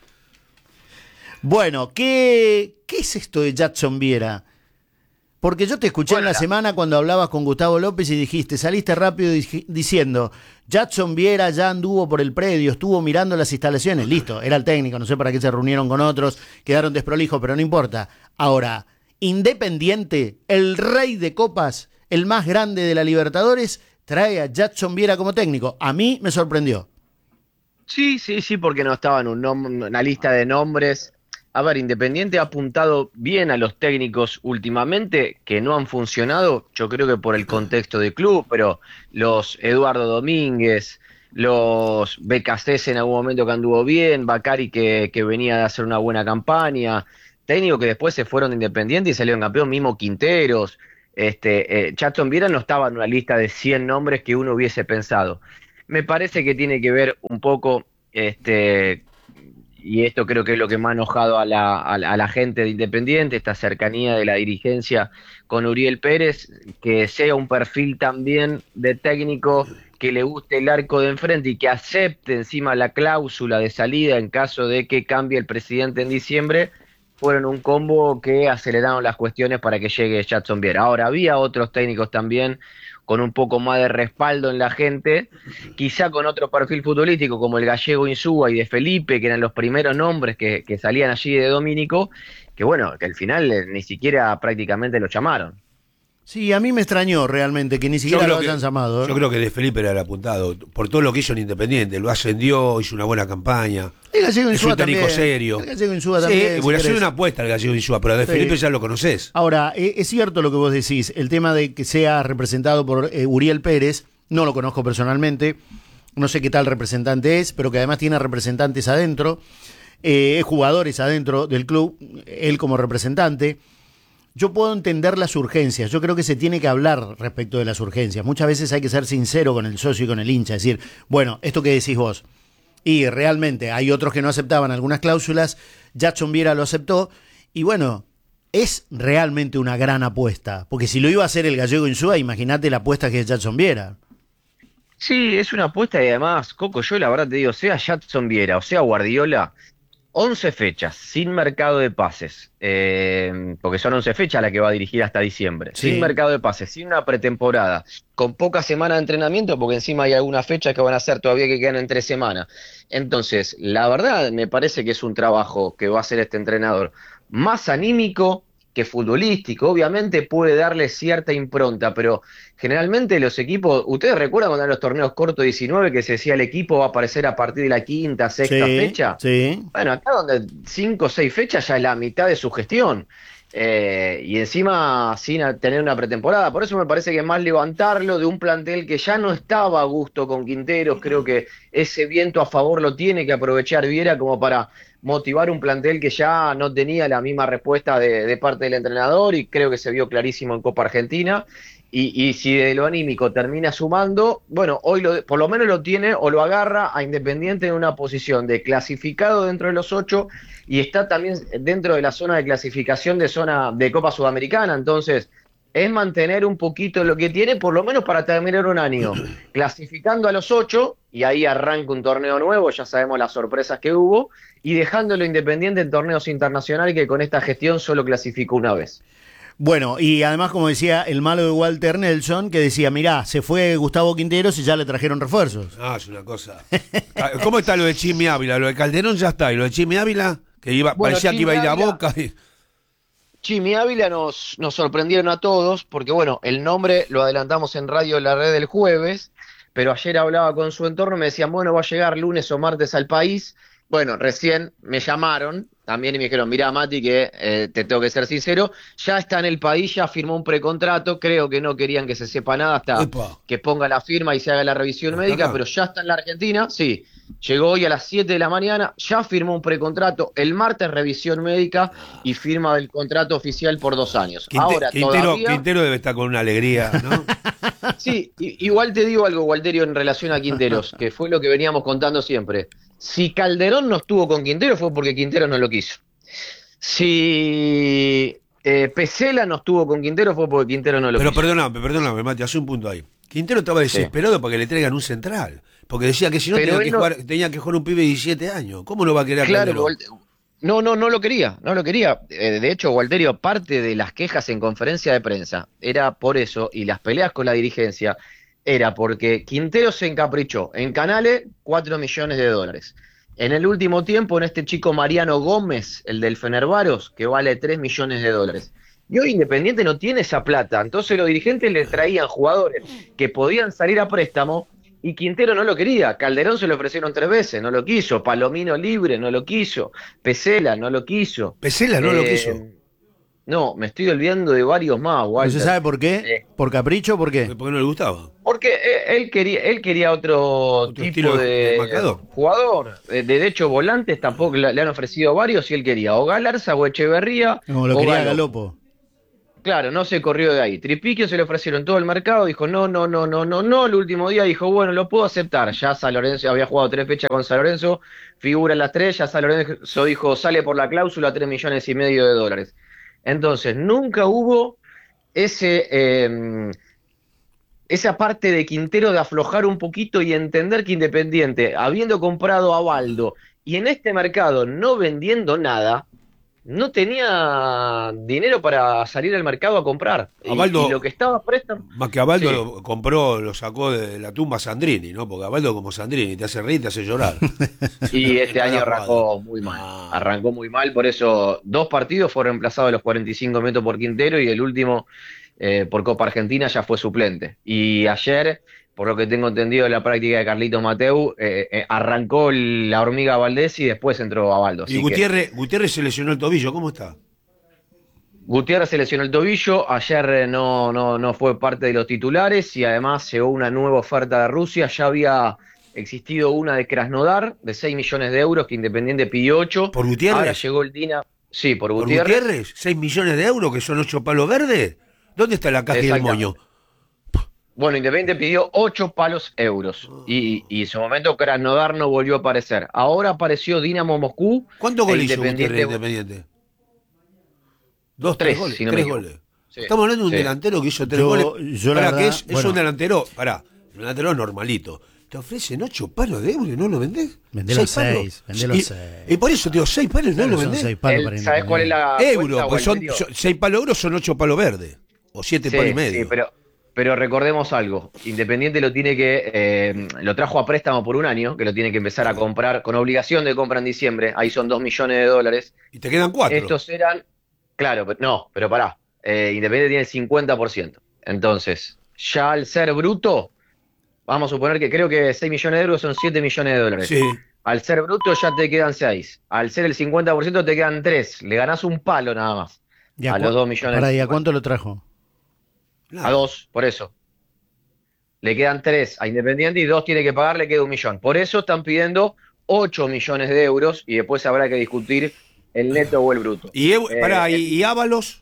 [SPEAKER 3] Bueno, ¿qué, ¿qué es esto de Jadson Viera? Porque yo te escuché
[SPEAKER 4] Bueno,
[SPEAKER 3] en la
[SPEAKER 4] la-
[SPEAKER 3] semana cuando hablabas con Gustavo López y dijiste, saliste rápido dij- diciendo, Jadson Viera ya anduvo por el predio, estuvo mirando las instalaciones, listo, era el técnico, no sé para qué se reunieron con otros, quedaron desprolijos, pero no importa. Ahora, Independiente, el rey de copas, el más grande de la Libertadores, trae a Jadson Viera como técnico. A mí me sorprendió.
[SPEAKER 4] Sí, sí, sí, porque no estaba en un nom- una lista de nombres A ver, Independiente ha apuntado bien a los técnicos últimamente que no han funcionado, yo creo que por el contexto del club, pero los Eduardo Domínguez, los Becasés en algún momento que anduvo bien, Bacari que, que venía de hacer una buena campaña, técnicos que después se fueron de Independiente y salieron campeón, mismo Quinteros. Este, eh, Jackson Viera no estaba en una lista de cien nombres que uno hubiese pensado. Me parece que tiene que ver un poco, este, y esto creo que es lo que más ha enojado a la, a, la, a la gente de Independiente, esta cercanía de la dirigencia con Uriel Pérez, que sea un perfil también de técnico que le guste el arco de enfrente y que acepte encima la cláusula de salida en caso de que cambie el presidente en diciembre. Fueron un combo que aceleraron las cuestiones para que llegue Jackson Viera. Ahora, había otros técnicos también con un poco más de respaldo en la gente, quizá con otro perfil futbolístico como el gallego Insúa y de Felipe, que eran los primeros nombres que, que salían allí de Domínico, que bueno, que al final eh, ni siquiera prácticamente lo llamaron.
[SPEAKER 3] Sí, a mí me extrañó realmente que ni siquiera lo
[SPEAKER 2] que,
[SPEAKER 3] hayan llamado. ¿eh?
[SPEAKER 2] Yo creo que de Felipe era el apuntado, por todo lo que hizo en Independiente, lo ascendió, hizo una buena campaña.
[SPEAKER 3] El gallego
[SPEAKER 2] es
[SPEAKER 3] Insúa
[SPEAKER 2] un técnico
[SPEAKER 3] también.
[SPEAKER 2] serio.
[SPEAKER 3] El gallego Insúa
[SPEAKER 2] sí,
[SPEAKER 3] también.
[SPEAKER 2] Bueno,
[SPEAKER 3] si
[SPEAKER 2] hacer una apuesta al gallego Insúa, pero de sí. Felipe ya lo conoces.
[SPEAKER 3] Ahora, es cierto lo que vos decís, el tema de que sea representado por eh, Uriel Pérez, no lo conozco personalmente, no sé qué tal representante es, pero que además tiene representantes adentro, eh, jugadores adentro del club, él como representante. Yo puedo entender las urgencias, yo creo que se tiene que hablar respecto de las urgencias. Muchas veces hay que ser sincero con el socio y con el hincha, decir, bueno, esto que decís vos, y realmente hay otros que no aceptaban algunas cláusulas, Jackson Viera lo aceptó, y bueno, es realmente una gran apuesta, porque si lo iba a hacer el gallego Insúa, imagínate la apuesta que es Jackson Viera.
[SPEAKER 4] Sí, es una apuesta y además, Coco, yo la verdad te digo, sea Jackson Viera o sea Guardiola, once fechas, sin mercado de pases, eh, porque son once fechas las que va a dirigir hasta diciembre, sí. Sin mercado de pases, sin una pretemporada, con pocas semanas de entrenamiento, porque encima hay algunas fechas que van a ser todavía que quedan en tres semanas. Entonces, la verdad me parece que es un trabajo que va a hacer este entrenador más anímico que futbolístico. Obviamente puede darle cierta impronta, pero generalmente los equipos, ¿ustedes recuerdan cuando eran los torneos cortos diecinueve que se decía el equipo va a aparecer a partir de la quinta, sexta
[SPEAKER 3] sí,
[SPEAKER 4] fecha?
[SPEAKER 3] Sí.
[SPEAKER 4] Bueno, acá donde cinco o seis fechas ya es la mitad de su gestión. Eh, y encima sin tener una pretemporada. Por eso me parece que es más levantarlo de un plantel que ya no estaba a gusto con Quinteros. Creo que ese viento a favor lo tiene que aprovechar Viera como para motivar un plantel que ya no tenía la misma respuesta de, de parte del entrenador, y creo que se vio clarísimo en Copa Argentina. Y, y si de lo anímico termina sumando, bueno, hoy lo, por lo menos lo tiene o lo agarra a Independiente en una posición de clasificado dentro de los ocho, y está también dentro de la zona de clasificación de zona de Copa Sudamericana. Entonces es mantener un poquito lo que tiene, por lo menos para terminar un año clasificando a los ocho, y ahí arranca un torneo nuevo, ya sabemos las sorpresas que hubo, y dejándolo Independiente en torneos internacionales, que con esta gestión solo clasificó una vez.
[SPEAKER 3] Bueno, y además, como decía el malo de Walter Nelson, que decía, mirá, se fue Gustavo Quinteros y ya le trajeron refuerzos.
[SPEAKER 2] Ah, es una cosa. ¿Cómo está lo de Chimi Ávila? Lo de Calderón ya está, y lo de Chimi Ávila, que iba, bueno, parecía Chimi que iba a ir a Boca. Y...
[SPEAKER 4] Chimi Ávila nos, nos sorprendieron a todos, porque bueno, el nombre lo adelantamos en Radio La Red el jueves, pero ayer hablaba con su entorno, me decían, bueno, va a llegar lunes o martes al país. Bueno, recién me llamaron también y me dijeron, mirá, Mati, que eh, te tengo que ser sincero, ya está en el país, ya firmó un precontrato, creo que no querían que se sepa nada hasta Epa. que ponga la firma y se haga la revisión médica, acá. Pero ya está en la Argentina, sí, llegó hoy a las siete de la mañana, ya firmó un precontrato, el martes revisión médica y firma del contrato oficial por dos años.
[SPEAKER 2] Quinte,
[SPEAKER 4] Ahora
[SPEAKER 2] Quintero,
[SPEAKER 4] todavía...
[SPEAKER 2] Quintero debe estar con una alegría, ¿no?
[SPEAKER 4] Sí, igual te digo algo, Walterio, en relación a Quinteros, que fue lo que veníamos contando siempre. Si Calderón no estuvo con Quintero fue porque Quintero no lo quiso. Si eh, Pesela no estuvo con Quintero fue porque Quintero no lo
[SPEAKER 2] Pero
[SPEAKER 4] quiso.
[SPEAKER 2] Pero perdóname, perdóname, Mati, hace un punto ahí. Quintero estaba desesperado sí. para que le traigan un central. Porque decía que si no tenía que, no... Jugar, tenía que jugar un pibe de diecisiete años. ¿Cómo no va a querer
[SPEAKER 4] Claro, Calderón? No, no, no lo quería, no lo quería. Eh, de hecho, Walterio, parte de las quejas en conferencia de prensa era por eso, y las peleas con la dirigencia era porque Quintero se encaprichó en Canales cuatro millones de dólares. En el último tiempo, en este chico Mariano Gómez, el del Fenerbahce, que vale tres millones de dólares. Y hoy Independiente no tiene esa plata, entonces los dirigentes le traían jugadores que podían salir a préstamo y Quintero no lo quería. Calderón se lo ofrecieron tres veces, no lo quiso. Palomino libre, no lo quiso. Pesela, no lo quiso.
[SPEAKER 2] Pesela no
[SPEAKER 4] Eh,
[SPEAKER 2] lo quiso.
[SPEAKER 4] No, me estoy olvidando de varios más,
[SPEAKER 3] ¿No
[SPEAKER 4] Walter.
[SPEAKER 3] se sabe por qué?
[SPEAKER 4] Eh,
[SPEAKER 3] ¿Por capricho o por qué?
[SPEAKER 2] ¿Por qué no le gustaba?
[SPEAKER 4] Porque eh, él quería, él quería otro,
[SPEAKER 2] Otro
[SPEAKER 4] tipo
[SPEAKER 2] estilo de-
[SPEAKER 4] de,
[SPEAKER 2] de marcador.
[SPEAKER 4] jugador. De, de hecho, volantes tampoco le, le han ofrecido varios y él quería o Galarza o Echeverría.
[SPEAKER 3] Como lo
[SPEAKER 4] o
[SPEAKER 3] quería
[SPEAKER 4] Galopo.
[SPEAKER 3] Galopo.
[SPEAKER 4] Claro, no se corrió de ahí. Tripiquio se le ofrecieron todo el mercado, dijo no, no, no, no, no, no. El último día dijo, bueno, lo puedo aceptar. Ya San Lorenzo había jugado tres fechas con San Lorenzo, figura en las tres, ya San Lorenzo dijo, sale por la cláusula tres millones y medio de dólares. Entonces, nunca hubo ese eh, esa parte de Quintero de aflojar un poquito y entender que Independiente, habiendo comprado a Baldo y en este mercado no vendiendo nada, no tenía dinero para salir al mercado a comprar. Y,
[SPEAKER 2] Abaldo-
[SPEAKER 4] y lo que estaba préstamo.
[SPEAKER 2] Más que Abaldo
[SPEAKER 4] Sí.
[SPEAKER 2] lo compró, lo sacó de la tumba Sandrini, ¿no? Porque Abaldo como Sandrini, te hace reír, te hace llorar.
[SPEAKER 4] Y este
[SPEAKER 2] Cada
[SPEAKER 4] año
[SPEAKER 2] jugada.
[SPEAKER 4] arrancó muy mal.
[SPEAKER 2] Ah.
[SPEAKER 4] Arrancó muy mal, por eso dos partidos fueron reemplazados a los cuarenta y cinco metros por Quintero y el último eh, por Copa Argentina ya fue suplente. Y ayer, por lo que tengo entendido de la práctica de Carlitos Mateu, eh, eh, arrancó la hormiga Valdés y después entró Abaldo. Así
[SPEAKER 2] Y
[SPEAKER 4] que
[SPEAKER 2] Gutiérrez, Gutiérrez se lesionó el tobillo, ¿cómo está?
[SPEAKER 4] Gutiérrez se lesionó el tobillo, ayer eh, no, no, no fue parte de los titulares y además llegó una nueva oferta de Rusia, ya había existido una de Krasnodar de seis millones de euros que Independiente pidió ocho.
[SPEAKER 2] ¿Por Gutiérrez?
[SPEAKER 4] Ahora llegó el Dina, sí, por
[SPEAKER 2] ¿Por
[SPEAKER 4] Gutiérrez.
[SPEAKER 2] Gutiérrez? ¿seis millones de euros que son ocho palos verdes? ¿Dónde está la caja y el
[SPEAKER 4] Exactamente.
[SPEAKER 2] moño?
[SPEAKER 4] Bueno, Independiente pidió ocho palos euros y, y en su momento Krasnodar no volvió a aparecer. Ahora apareció Dinamo Moscú.
[SPEAKER 2] ¿Cuántos
[SPEAKER 4] e
[SPEAKER 2] goles hizo Gutiérrez
[SPEAKER 4] Independiente-
[SPEAKER 2] Independiente? Dos,
[SPEAKER 4] Tres,
[SPEAKER 2] tres goles.
[SPEAKER 4] si no me
[SPEAKER 2] tres
[SPEAKER 4] equivoco.
[SPEAKER 2] goles.
[SPEAKER 4] Sí,
[SPEAKER 2] Estamos hablando de un
[SPEAKER 4] sí.
[SPEAKER 2] delantero que hizo tres
[SPEAKER 3] Yo-
[SPEAKER 2] goles.
[SPEAKER 3] yo la
[SPEAKER 2] Pará,
[SPEAKER 3] verdad,
[SPEAKER 2] que es, es
[SPEAKER 3] bueno.
[SPEAKER 2] un delantero, pará, un delantero normalito. Te ofrecen ocho palos de euros y no lo vendés.
[SPEAKER 3] Vendé los
[SPEAKER 2] palos.
[SPEAKER 3] seis, vendé los
[SPEAKER 2] y,
[SPEAKER 3] seis.
[SPEAKER 2] Y por eso, tío, seis palos no
[SPEAKER 3] Claro,
[SPEAKER 2] lo
[SPEAKER 3] son
[SPEAKER 2] vendés.
[SPEAKER 3] seis palos
[SPEAKER 4] Él-
[SPEAKER 3] para
[SPEAKER 4] ¿Sabés cuál es la
[SPEAKER 2] Euros,
[SPEAKER 4] cuenta,
[SPEAKER 2] pues son,
[SPEAKER 4] Walterio?
[SPEAKER 2] son- seis palos euros son ocho palos verdes. O siete
[SPEAKER 4] Sí,
[SPEAKER 2] palos y medio.
[SPEAKER 4] sí, pero, pero recordemos algo. Independiente lo tiene que, eh, lo trajo a préstamo por un año, que lo tiene que empezar a comprar con obligación de compra en diciembre. Ahí son dos millones de dólares.
[SPEAKER 2] Y te quedan cuatro.
[SPEAKER 4] Estos eran, claro, pero- no, pero pará. Eh, Independiente tiene el cincuenta por ciento. Entonces, ya al ser bruto, vamos a suponer que creo que seis millones de euros son siete millones de dólares.
[SPEAKER 2] Sí.
[SPEAKER 4] Al ser bruto ya te quedan seis. Al ser el cincuenta por ciento te quedan tres. Le ganás un palo nada más.
[SPEAKER 3] ¿Y
[SPEAKER 4] a
[SPEAKER 3] cu-
[SPEAKER 4] los dos millones.
[SPEAKER 3] Pará, ¿y a cuánto lo trajo?
[SPEAKER 2] Nada.
[SPEAKER 4] A dos, por eso. Le quedan tres a Independiente y dos tiene que pagar, le queda un millón. Por eso están pidiendo ocho millones de euros y después habrá que discutir el neto o el bruto.
[SPEAKER 2] Y, Evo-
[SPEAKER 4] Eh,
[SPEAKER 2] pará,
[SPEAKER 4] eh,
[SPEAKER 2] y, y Ábalos.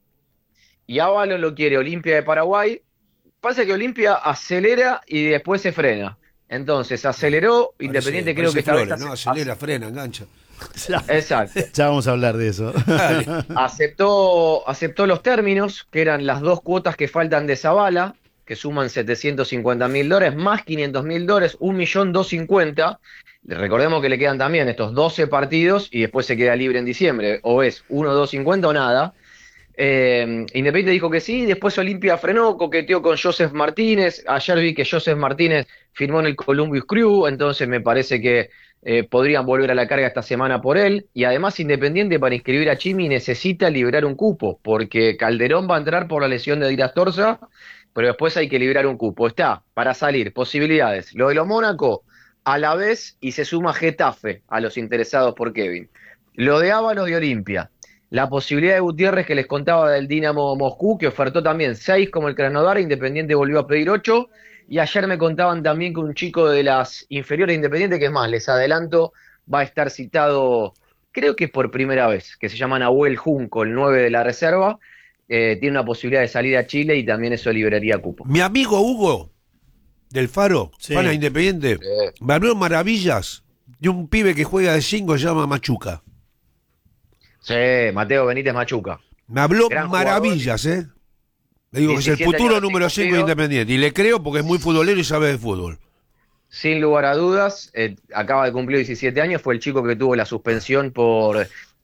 [SPEAKER 4] Y Ávalo lo quiere Olimpia de Paraguay. Pasa que Olimpia acelera y después se frena. Entonces aceleró, Independiente
[SPEAKER 2] Parece-
[SPEAKER 4] creo que
[SPEAKER 2] parece
[SPEAKER 4] esta
[SPEAKER 2] Flores,
[SPEAKER 4] vez
[SPEAKER 2] ¿no?
[SPEAKER 4] ace-
[SPEAKER 2] Acelera, frena, engancha.
[SPEAKER 4] Exacto.
[SPEAKER 3] Ya vamos a hablar de eso.
[SPEAKER 2] Dale.
[SPEAKER 4] Aceptó, aceptó los términos, que eran las dos cuotas que faltan de Zavala, que suman setecientos cincuenta mil dólares, más quinientos mil dólares, un millón doscientos cincuenta. Recordemos que le quedan también estos doce partidos y después se queda libre en diciembre. O es uno, dos, cincuenta o nada. Eh, Independiente dijo que sí, después Olimpia frenó, coqueteó con Joseph Martínez. Ayer vi que Joseph Martínez firmó en el Columbus Crew, entonces me parece que eh, podrían volver a la carga esta semana por él. Y además Independiente para inscribir a Chimi necesita liberar un cupo, porque Calderón va a entrar por la lesión de Díaz Torza, pero después hay que liberar un cupo. Está para salir, posibilidades. Lo de lo Mónaco, a la vez, y se suma Getafe a los interesados por Kevin. Lo de Ábalos de Olimpia. La posibilidad de Gutiérrez que les contaba del Dinamo Moscú, que ofertó también seis como el Krasnodar, Independiente volvió a pedir ocho, y ayer me contaban también que un chico de las inferiores de Independiente, que es más, les adelanto, va a estar citado, creo que por primera vez, que se llama Nahuel Junco, el nueve de la reserva, eh, tiene una posibilidad de salir a Chile y también eso liberaría cupo.
[SPEAKER 2] Mi amigo Hugo, del Faro,
[SPEAKER 3] Sí.
[SPEAKER 2] fan Independiente,
[SPEAKER 4] Sí.
[SPEAKER 2] me habló maravillas de un pibe que juega de cinco, se llama Machuca.
[SPEAKER 4] Sí, Mateo Benítez Machuca.
[SPEAKER 2] Me habló
[SPEAKER 4] Gran
[SPEAKER 2] maravillas, ¿eh? Le digo que es el
[SPEAKER 4] diecisiete
[SPEAKER 2] futuro
[SPEAKER 4] años
[SPEAKER 2] número
[SPEAKER 4] sin
[SPEAKER 2] cinco de
[SPEAKER 4] cumplido.
[SPEAKER 2] Independiente. Y le creo porque es muy futbolero y sabe de fútbol.
[SPEAKER 4] Sin lugar a dudas, eh, acaba de cumplir diecisiete años, fue el chico que tuvo la suspensión por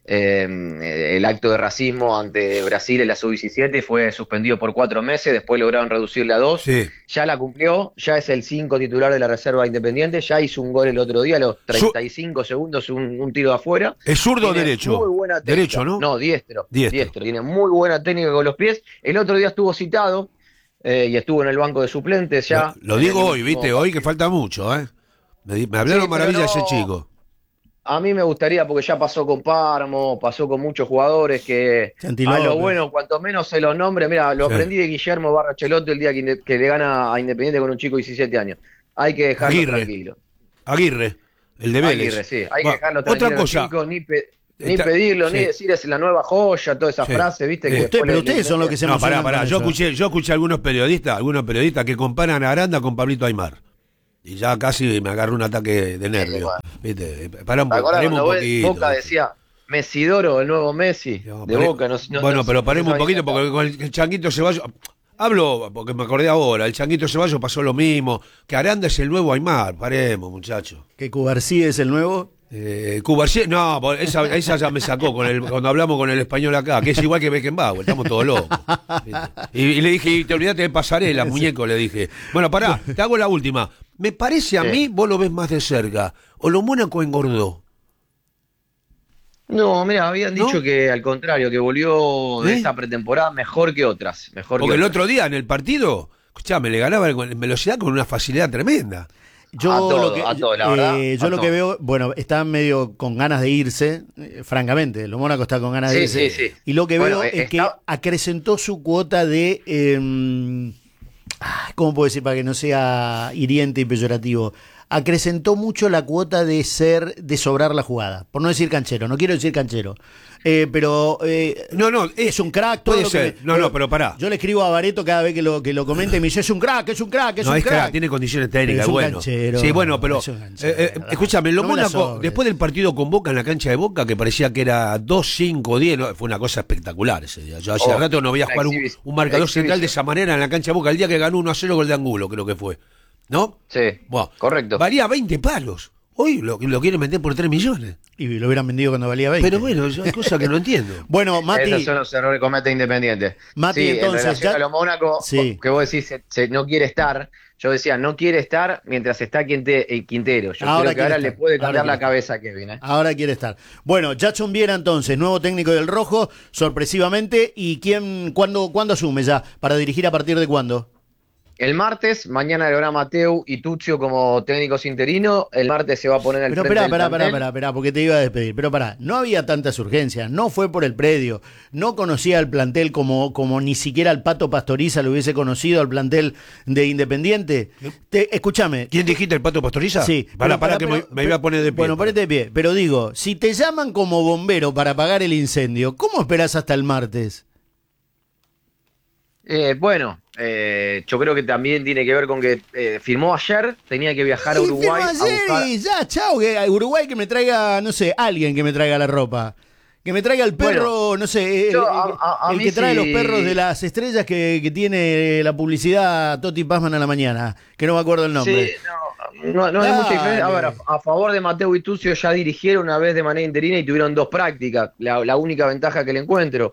[SPEAKER 4] eh, el acto de racismo ante Brasil en la sub diecisiete, fue suspendido por cuatro meses, después lograron reducirle a dos,
[SPEAKER 2] Sí.
[SPEAKER 4] ya la cumplió, ya es el cinco titular de la reserva Independiente, ya hizo un gol el otro día a los treinta y cinco segundos, un, un tiro de afuera.
[SPEAKER 2] ¿Es zurdo o
[SPEAKER 4] Tiene
[SPEAKER 2] derecho?
[SPEAKER 4] Muy buena técnica.
[SPEAKER 2] Derecho, ¿no?
[SPEAKER 4] No, diestro,
[SPEAKER 2] Diestro.
[SPEAKER 4] diestro. Tiene muy buena técnica con los pies. El otro día estuvo citado eh, y estuvo en el banco de suplentes ya.
[SPEAKER 2] Lo, lo digo hoy, viste, hoy que falta mucho, ¿eh? Me, me hablaron
[SPEAKER 4] Sí,
[SPEAKER 2] maravillas
[SPEAKER 4] no,
[SPEAKER 2] ese chico.
[SPEAKER 4] A mí me gustaría, porque ya pasó con Páramo, pasó con muchos jugadores que
[SPEAKER 3] Santi
[SPEAKER 4] a lo
[SPEAKER 3] López.
[SPEAKER 4] bueno, cuanto menos se los nombre, mira, lo
[SPEAKER 2] Sí.
[SPEAKER 4] aprendí de Guillermo Barrachelote el día que, inde- que le gana a Independiente con un chico de diecisiete años. Hay que dejarlo
[SPEAKER 2] Aguirre.
[SPEAKER 4] tranquilo.
[SPEAKER 2] Aguirre, el de Vélez.
[SPEAKER 4] Aguirre, sí, hay
[SPEAKER 2] Bueno,
[SPEAKER 4] que dejarlo tranquilo.
[SPEAKER 2] otra cosa.
[SPEAKER 4] al chico, ni, pe- ni
[SPEAKER 2] Está-
[SPEAKER 4] pedirlo,
[SPEAKER 2] sí.
[SPEAKER 4] ni decir es la nueva joya, todas esas
[SPEAKER 2] Sí.
[SPEAKER 4] frases, viste.
[SPEAKER 2] Eh,
[SPEAKER 4] Que
[SPEAKER 3] Usted,
[SPEAKER 4] después
[SPEAKER 3] pero
[SPEAKER 4] le-
[SPEAKER 3] ustedes
[SPEAKER 4] le-
[SPEAKER 3] son los que se
[SPEAKER 2] No, pará,
[SPEAKER 3] emocionan
[SPEAKER 2] pará.
[SPEAKER 3] con
[SPEAKER 2] Yo
[SPEAKER 3] eso.
[SPEAKER 2] escuché, yo escuché algunos periodistas, algunos periodistas que comparan a Aranda con Pablito Aymar. Y ya casi me agarró un ataque de nervios.
[SPEAKER 4] bueno.
[SPEAKER 2] ¿Viste? Pará un
[SPEAKER 4] ¿Te
[SPEAKER 2] po-
[SPEAKER 4] acordás
[SPEAKER 2] paremos un
[SPEAKER 4] cuando
[SPEAKER 2] poquito.
[SPEAKER 4] Boca
[SPEAKER 2] ¿viste?
[SPEAKER 4] decía Mesidoro, el nuevo Messi,
[SPEAKER 2] No,
[SPEAKER 4] de
[SPEAKER 2] pare-
[SPEAKER 4] Boca? No, no-
[SPEAKER 2] bueno,
[SPEAKER 4] no-
[SPEAKER 2] pero
[SPEAKER 4] no
[SPEAKER 2] paremos un
[SPEAKER 4] sabía
[SPEAKER 2] poquito
[SPEAKER 4] nada.
[SPEAKER 2] porque con el, el Changuito Ceballos. Hablo porque me acordé ahora. El Changuito Ceballos pasó lo mismo. Que Aranda es el nuevo Aymar. Paremos, muchachos.
[SPEAKER 3] ¿Que Cubarsí es el nuevo?
[SPEAKER 2] Eh, Cubarsí, no, por- esa, esa ya me sacó con el, cuando hablamos con el español acá, que es igual que Beckenbauer, estamos todos locos. Y, y le dije, y te olvidaste de pasarela, muñeco, le dije. Bueno, pará, te hago la última. Me parece a
[SPEAKER 4] Sí.
[SPEAKER 2] mí, vos lo ves más de cerca. O lo Mónaco engordó.
[SPEAKER 4] No, mira, habían
[SPEAKER 2] ¿No?
[SPEAKER 4] dicho que al contrario, que volvió de
[SPEAKER 2] ¿Eh?
[SPEAKER 4] esta pretemporada mejor que otras. Mejor
[SPEAKER 2] Porque
[SPEAKER 4] que
[SPEAKER 2] el
[SPEAKER 4] otras.
[SPEAKER 2] otro día en el partido, escuchame, le ganaba en velocidad con una facilidad tremenda.
[SPEAKER 3] Yo
[SPEAKER 4] A todo,
[SPEAKER 3] lo que,
[SPEAKER 4] a todo, la verdad,
[SPEAKER 3] eh, yo
[SPEAKER 4] a
[SPEAKER 3] lo que
[SPEAKER 4] todo.
[SPEAKER 3] veo, bueno, está medio con ganas de irse, eh, francamente. Lo Mónaco está con ganas de
[SPEAKER 4] Sí,
[SPEAKER 3] irse.
[SPEAKER 4] sí, sí.
[SPEAKER 3] Y lo que
[SPEAKER 4] Bueno,
[SPEAKER 3] veo
[SPEAKER 4] eh,
[SPEAKER 3] es que
[SPEAKER 4] está-
[SPEAKER 3] acrecentó su cuota de. Eh, ah, ¿cómo puedo decir para que no sea hiriente y peyorativo? Acrecentó mucho la cuota de ser, de sobrar la jugada. Por no decir canchero, no quiero decir canchero. Eh, pero eh,
[SPEAKER 2] No, no,
[SPEAKER 3] es un crack. todo
[SPEAKER 2] puede
[SPEAKER 3] lo que
[SPEAKER 2] ser.
[SPEAKER 3] me-
[SPEAKER 2] No, no, pero pará.
[SPEAKER 3] Yo le escribo a Bareto cada vez que lo, que lo comenta y me dice: es un crack, es un crack, es
[SPEAKER 2] no,
[SPEAKER 3] un
[SPEAKER 2] es
[SPEAKER 3] crack.
[SPEAKER 2] crack, tiene condiciones
[SPEAKER 3] Pero
[SPEAKER 2] técnicas,
[SPEAKER 3] es un
[SPEAKER 2] bueno.
[SPEAKER 3] canchero,
[SPEAKER 2] Sí, bueno, pero
[SPEAKER 3] es un canchero,
[SPEAKER 2] eh, eh,
[SPEAKER 3] dale.
[SPEAKER 2] escúchame, lo
[SPEAKER 3] No me la
[SPEAKER 2] Mónaco,
[SPEAKER 3] sobres.
[SPEAKER 2] después del partido con Boca en la cancha de Boca, que parecía que era dos cinco diez, ¿no? Fue una cosa espectacular ese día. Yo hace
[SPEAKER 4] Oh,
[SPEAKER 2] rato no veía
[SPEAKER 4] una
[SPEAKER 2] jugar un,
[SPEAKER 4] exhibición.
[SPEAKER 2] un marcador
[SPEAKER 4] Exhibición.
[SPEAKER 2] central de esa manera en la cancha de Boca, el día que ganó uno a cero gol de Angulo, creo que fue. ¿No?
[SPEAKER 4] Sí,
[SPEAKER 2] Bueno,
[SPEAKER 4] correcto.
[SPEAKER 2] valía veinte palos. Hoy lo, lo quieren vender por tres millones.
[SPEAKER 3] Y lo hubieran vendido cuando valía veinte.
[SPEAKER 2] Pero bueno, yo- hay cosas que no entiendo.
[SPEAKER 3] Bueno, Mati,
[SPEAKER 4] Esos son los errores que comete Independiente.
[SPEAKER 3] Mati,
[SPEAKER 4] sí,
[SPEAKER 3] entonces,
[SPEAKER 4] en relación
[SPEAKER 3] ya-
[SPEAKER 4] a lo Mónaco,
[SPEAKER 3] Sí.
[SPEAKER 4] que vos decís, se, se- no quiere estar. Yo decía, no quiere estar mientras está Quinte- eh, Quintero. Yo
[SPEAKER 3] Ahora
[SPEAKER 4] creo que
[SPEAKER 3] quiere
[SPEAKER 4] ahora
[SPEAKER 3] estar,
[SPEAKER 4] le puede
[SPEAKER 3] ahora
[SPEAKER 4] cambiar
[SPEAKER 3] quiere
[SPEAKER 4] la
[SPEAKER 3] estar.
[SPEAKER 4] cabeza a Kevin. ¿eh?
[SPEAKER 3] ahora quiere estar. Bueno, Jackson Viera entonces, nuevo técnico del Rojo, sorpresivamente. ¿Y quién, cuándo, cuándo asume ya? ¿Para dirigir a partir de cuándo?
[SPEAKER 4] El martes, mañana le habrá Mateu y Tuccio como técnicos interinos. El martes se va a poner al
[SPEAKER 3] Pero
[SPEAKER 4] frente
[SPEAKER 3] espera,
[SPEAKER 4] del
[SPEAKER 3] espera, espera,
[SPEAKER 4] plantel.
[SPEAKER 3] espera, espera, porque te iba a despedir. Pero pará, no había tantas urgencias, no fue por el predio, no conocía al plantel como, como ni siquiera el Pato Pastoriza lo hubiese conocido al plantel de Independiente. Te, escúchame.
[SPEAKER 2] ¿Quién dijiste, el Pato Pastoriza?
[SPEAKER 3] Sí.
[SPEAKER 2] Para,
[SPEAKER 3] pero-
[SPEAKER 2] para,
[SPEAKER 3] pero-
[SPEAKER 2] que
[SPEAKER 3] pero-
[SPEAKER 2] me, me iba a poner de pie.
[SPEAKER 3] Bueno, ponete de pie. Pero digo, si te llaman como bombero para apagar el incendio, ¿cómo esperás hasta el martes?
[SPEAKER 4] Eh, bueno, eh, yo creo que también tiene que ver con que eh, firmó ayer, tenía que viajar a
[SPEAKER 3] Y
[SPEAKER 4] Uruguay
[SPEAKER 3] firma
[SPEAKER 4] a
[SPEAKER 3] ayer
[SPEAKER 4] buscar-
[SPEAKER 3] y ya, chao, que a Uruguay que me traiga, no sé, alguien que me traiga la ropa. Que me traiga el perro, no sé, el,
[SPEAKER 4] yo,
[SPEAKER 3] el-
[SPEAKER 4] a- a- a
[SPEAKER 3] el
[SPEAKER 4] mí
[SPEAKER 3] que trae
[SPEAKER 4] sí.
[SPEAKER 3] los perros de las estrellas que, que tiene la publicidad Toti Pazman a la mañana, que no me acuerdo el nombre.
[SPEAKER 4] Sí, no, no, no hay
[SPEAKER 3] Dale.
[SPEAKER 4] mucha diferencia. A ver, a, a favor de Mateo y Tuccio ya dirigieron una vez de manera interina y tuvieron dos prácticas. La, la única ventaja que le encuentro.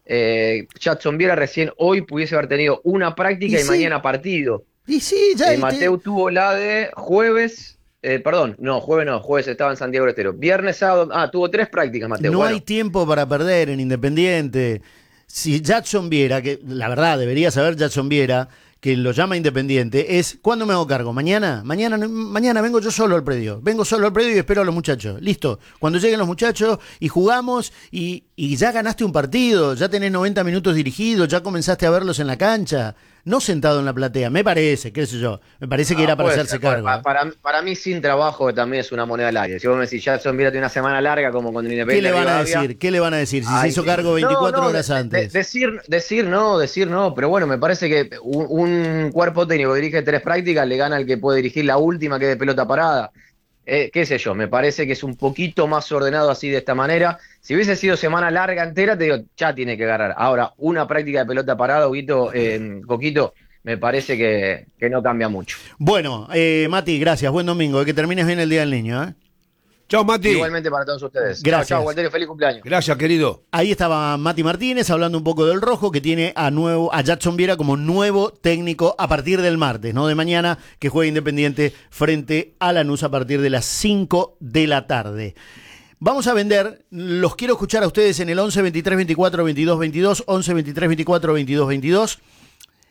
[SPEAKER 4] Eh, Jackson Viera recién hoy pudiese haber tenido una práctica
[SPEAKER 3] Y
[SPEAKER 4] y,
[SPEAKER 3] sí.
[SPEAKER 4] mañana partido.
[SPEAKER 3] Y sí, ya.
[SPEAKER 4] Eh,
[SPEAKER 3] y te-
[SPEAKER 4] Mateo tuvo la de jueves, eh, perdón, no, jueves no, jueves estaba en Santiago del Estero. Viernes, sábado, ah, tuvo tres prácticas, Mateo.
[SPEAKER 3] no
[SPEAKER 4] Bueno,
[SPEAKER 3] hay tiempo para perder en Independiente. Si Jackson Viera, que la verdad debería saber Jackson Viera, que lo llama Independiente, es ¿cuándo me hago cargo? ¿Mañana? Mañana mañana vengo yo solo al predio. Vengo solo al predio y espero a los muchachos. Listo. Cuando lleguen los muchachos y jugamos y, y ya ganaste un partido, ya tenés noventa minutos dirigidos, ya comenzaste a verlos en la cancha. No sentado en la platea, me parece, qué sé yo. Me parece que
[SPEAKER 4] ah,
[SPEAKER 3] era para
[SPEAKER 4] puede
[SPEAKER 3] hacerse
[SPEAKER 4] ser, puede-
[SPEAKER 3] cargo. ¿eh?
[SPEAKER 4] Para, para, para mí, sin trabajo también es una moneda al aire. Si vos me decís, Jackson Viera tiene una semana larga como con
[SPEAKER 3] ¿Qué
[SPEAKER 4] Independiente.
[SPEAKER 3] le van a
[SPEAKER 4] Rivadavia,
[SPEAKER 3] decir? ¿Qué le van a decir? Si se
[SPEAKER 4] Ay,
[SPEAKER 3] hizo
[SPEAKER 4] sí.
[SPEAKER 3] cargo veinticuatro
[SPEAKER 4] No, no,
[SPEAKER 3] horas
[SPEAKER 4] de- de-
[SPEAKER 3] antes.
[SPEAKER 4] decir, decir no, decir no, pero bueno, me parece que un, un cuerpo técnico que dirige tres prácticas le gana al que puede dirigir la última, que es de pelota parada. Eh, qué sé yo, me parece que es un poquito más ordenado así de esta manera. Si hubiese sido semana larga entera, te digo, ya tiene que agarrar. Ahora, una práctica de pelota parada, Huguito, eh, Coquito, me parece que, que no cambia mucho.
[SPEAKER 3] Bueno, eh, Mati, gracias. Buen domingo. eh, Que termines bien el Día del Niño. ¿eh?
[SPEAKER 2] Chao, Mati.
[SPEAKER 4] Igualmente para todos ustedes.
[SPEAKER 3] Gracias.
[SPEAKER 4] Chao, chao, Walterio, feliz cumpleaños.
[SPEAKER 2] Gracias, querido.
[SPEAKER 3] Ahí estaba Mati Martínez hablando un poco del Rojo, que tiene a nuevo a Jackson Viera como nuevo técnico a partir del martes, no de mañana, que juega Independiente frente a Lanús a partir de las cinco de la tarde. Vamos a vender, los quiero escuchar a ustedes en el once, veintitrés, veinticuatro, veintidós, veintidós, once, veintitrés, veinticuatro, veintidós, veintidós.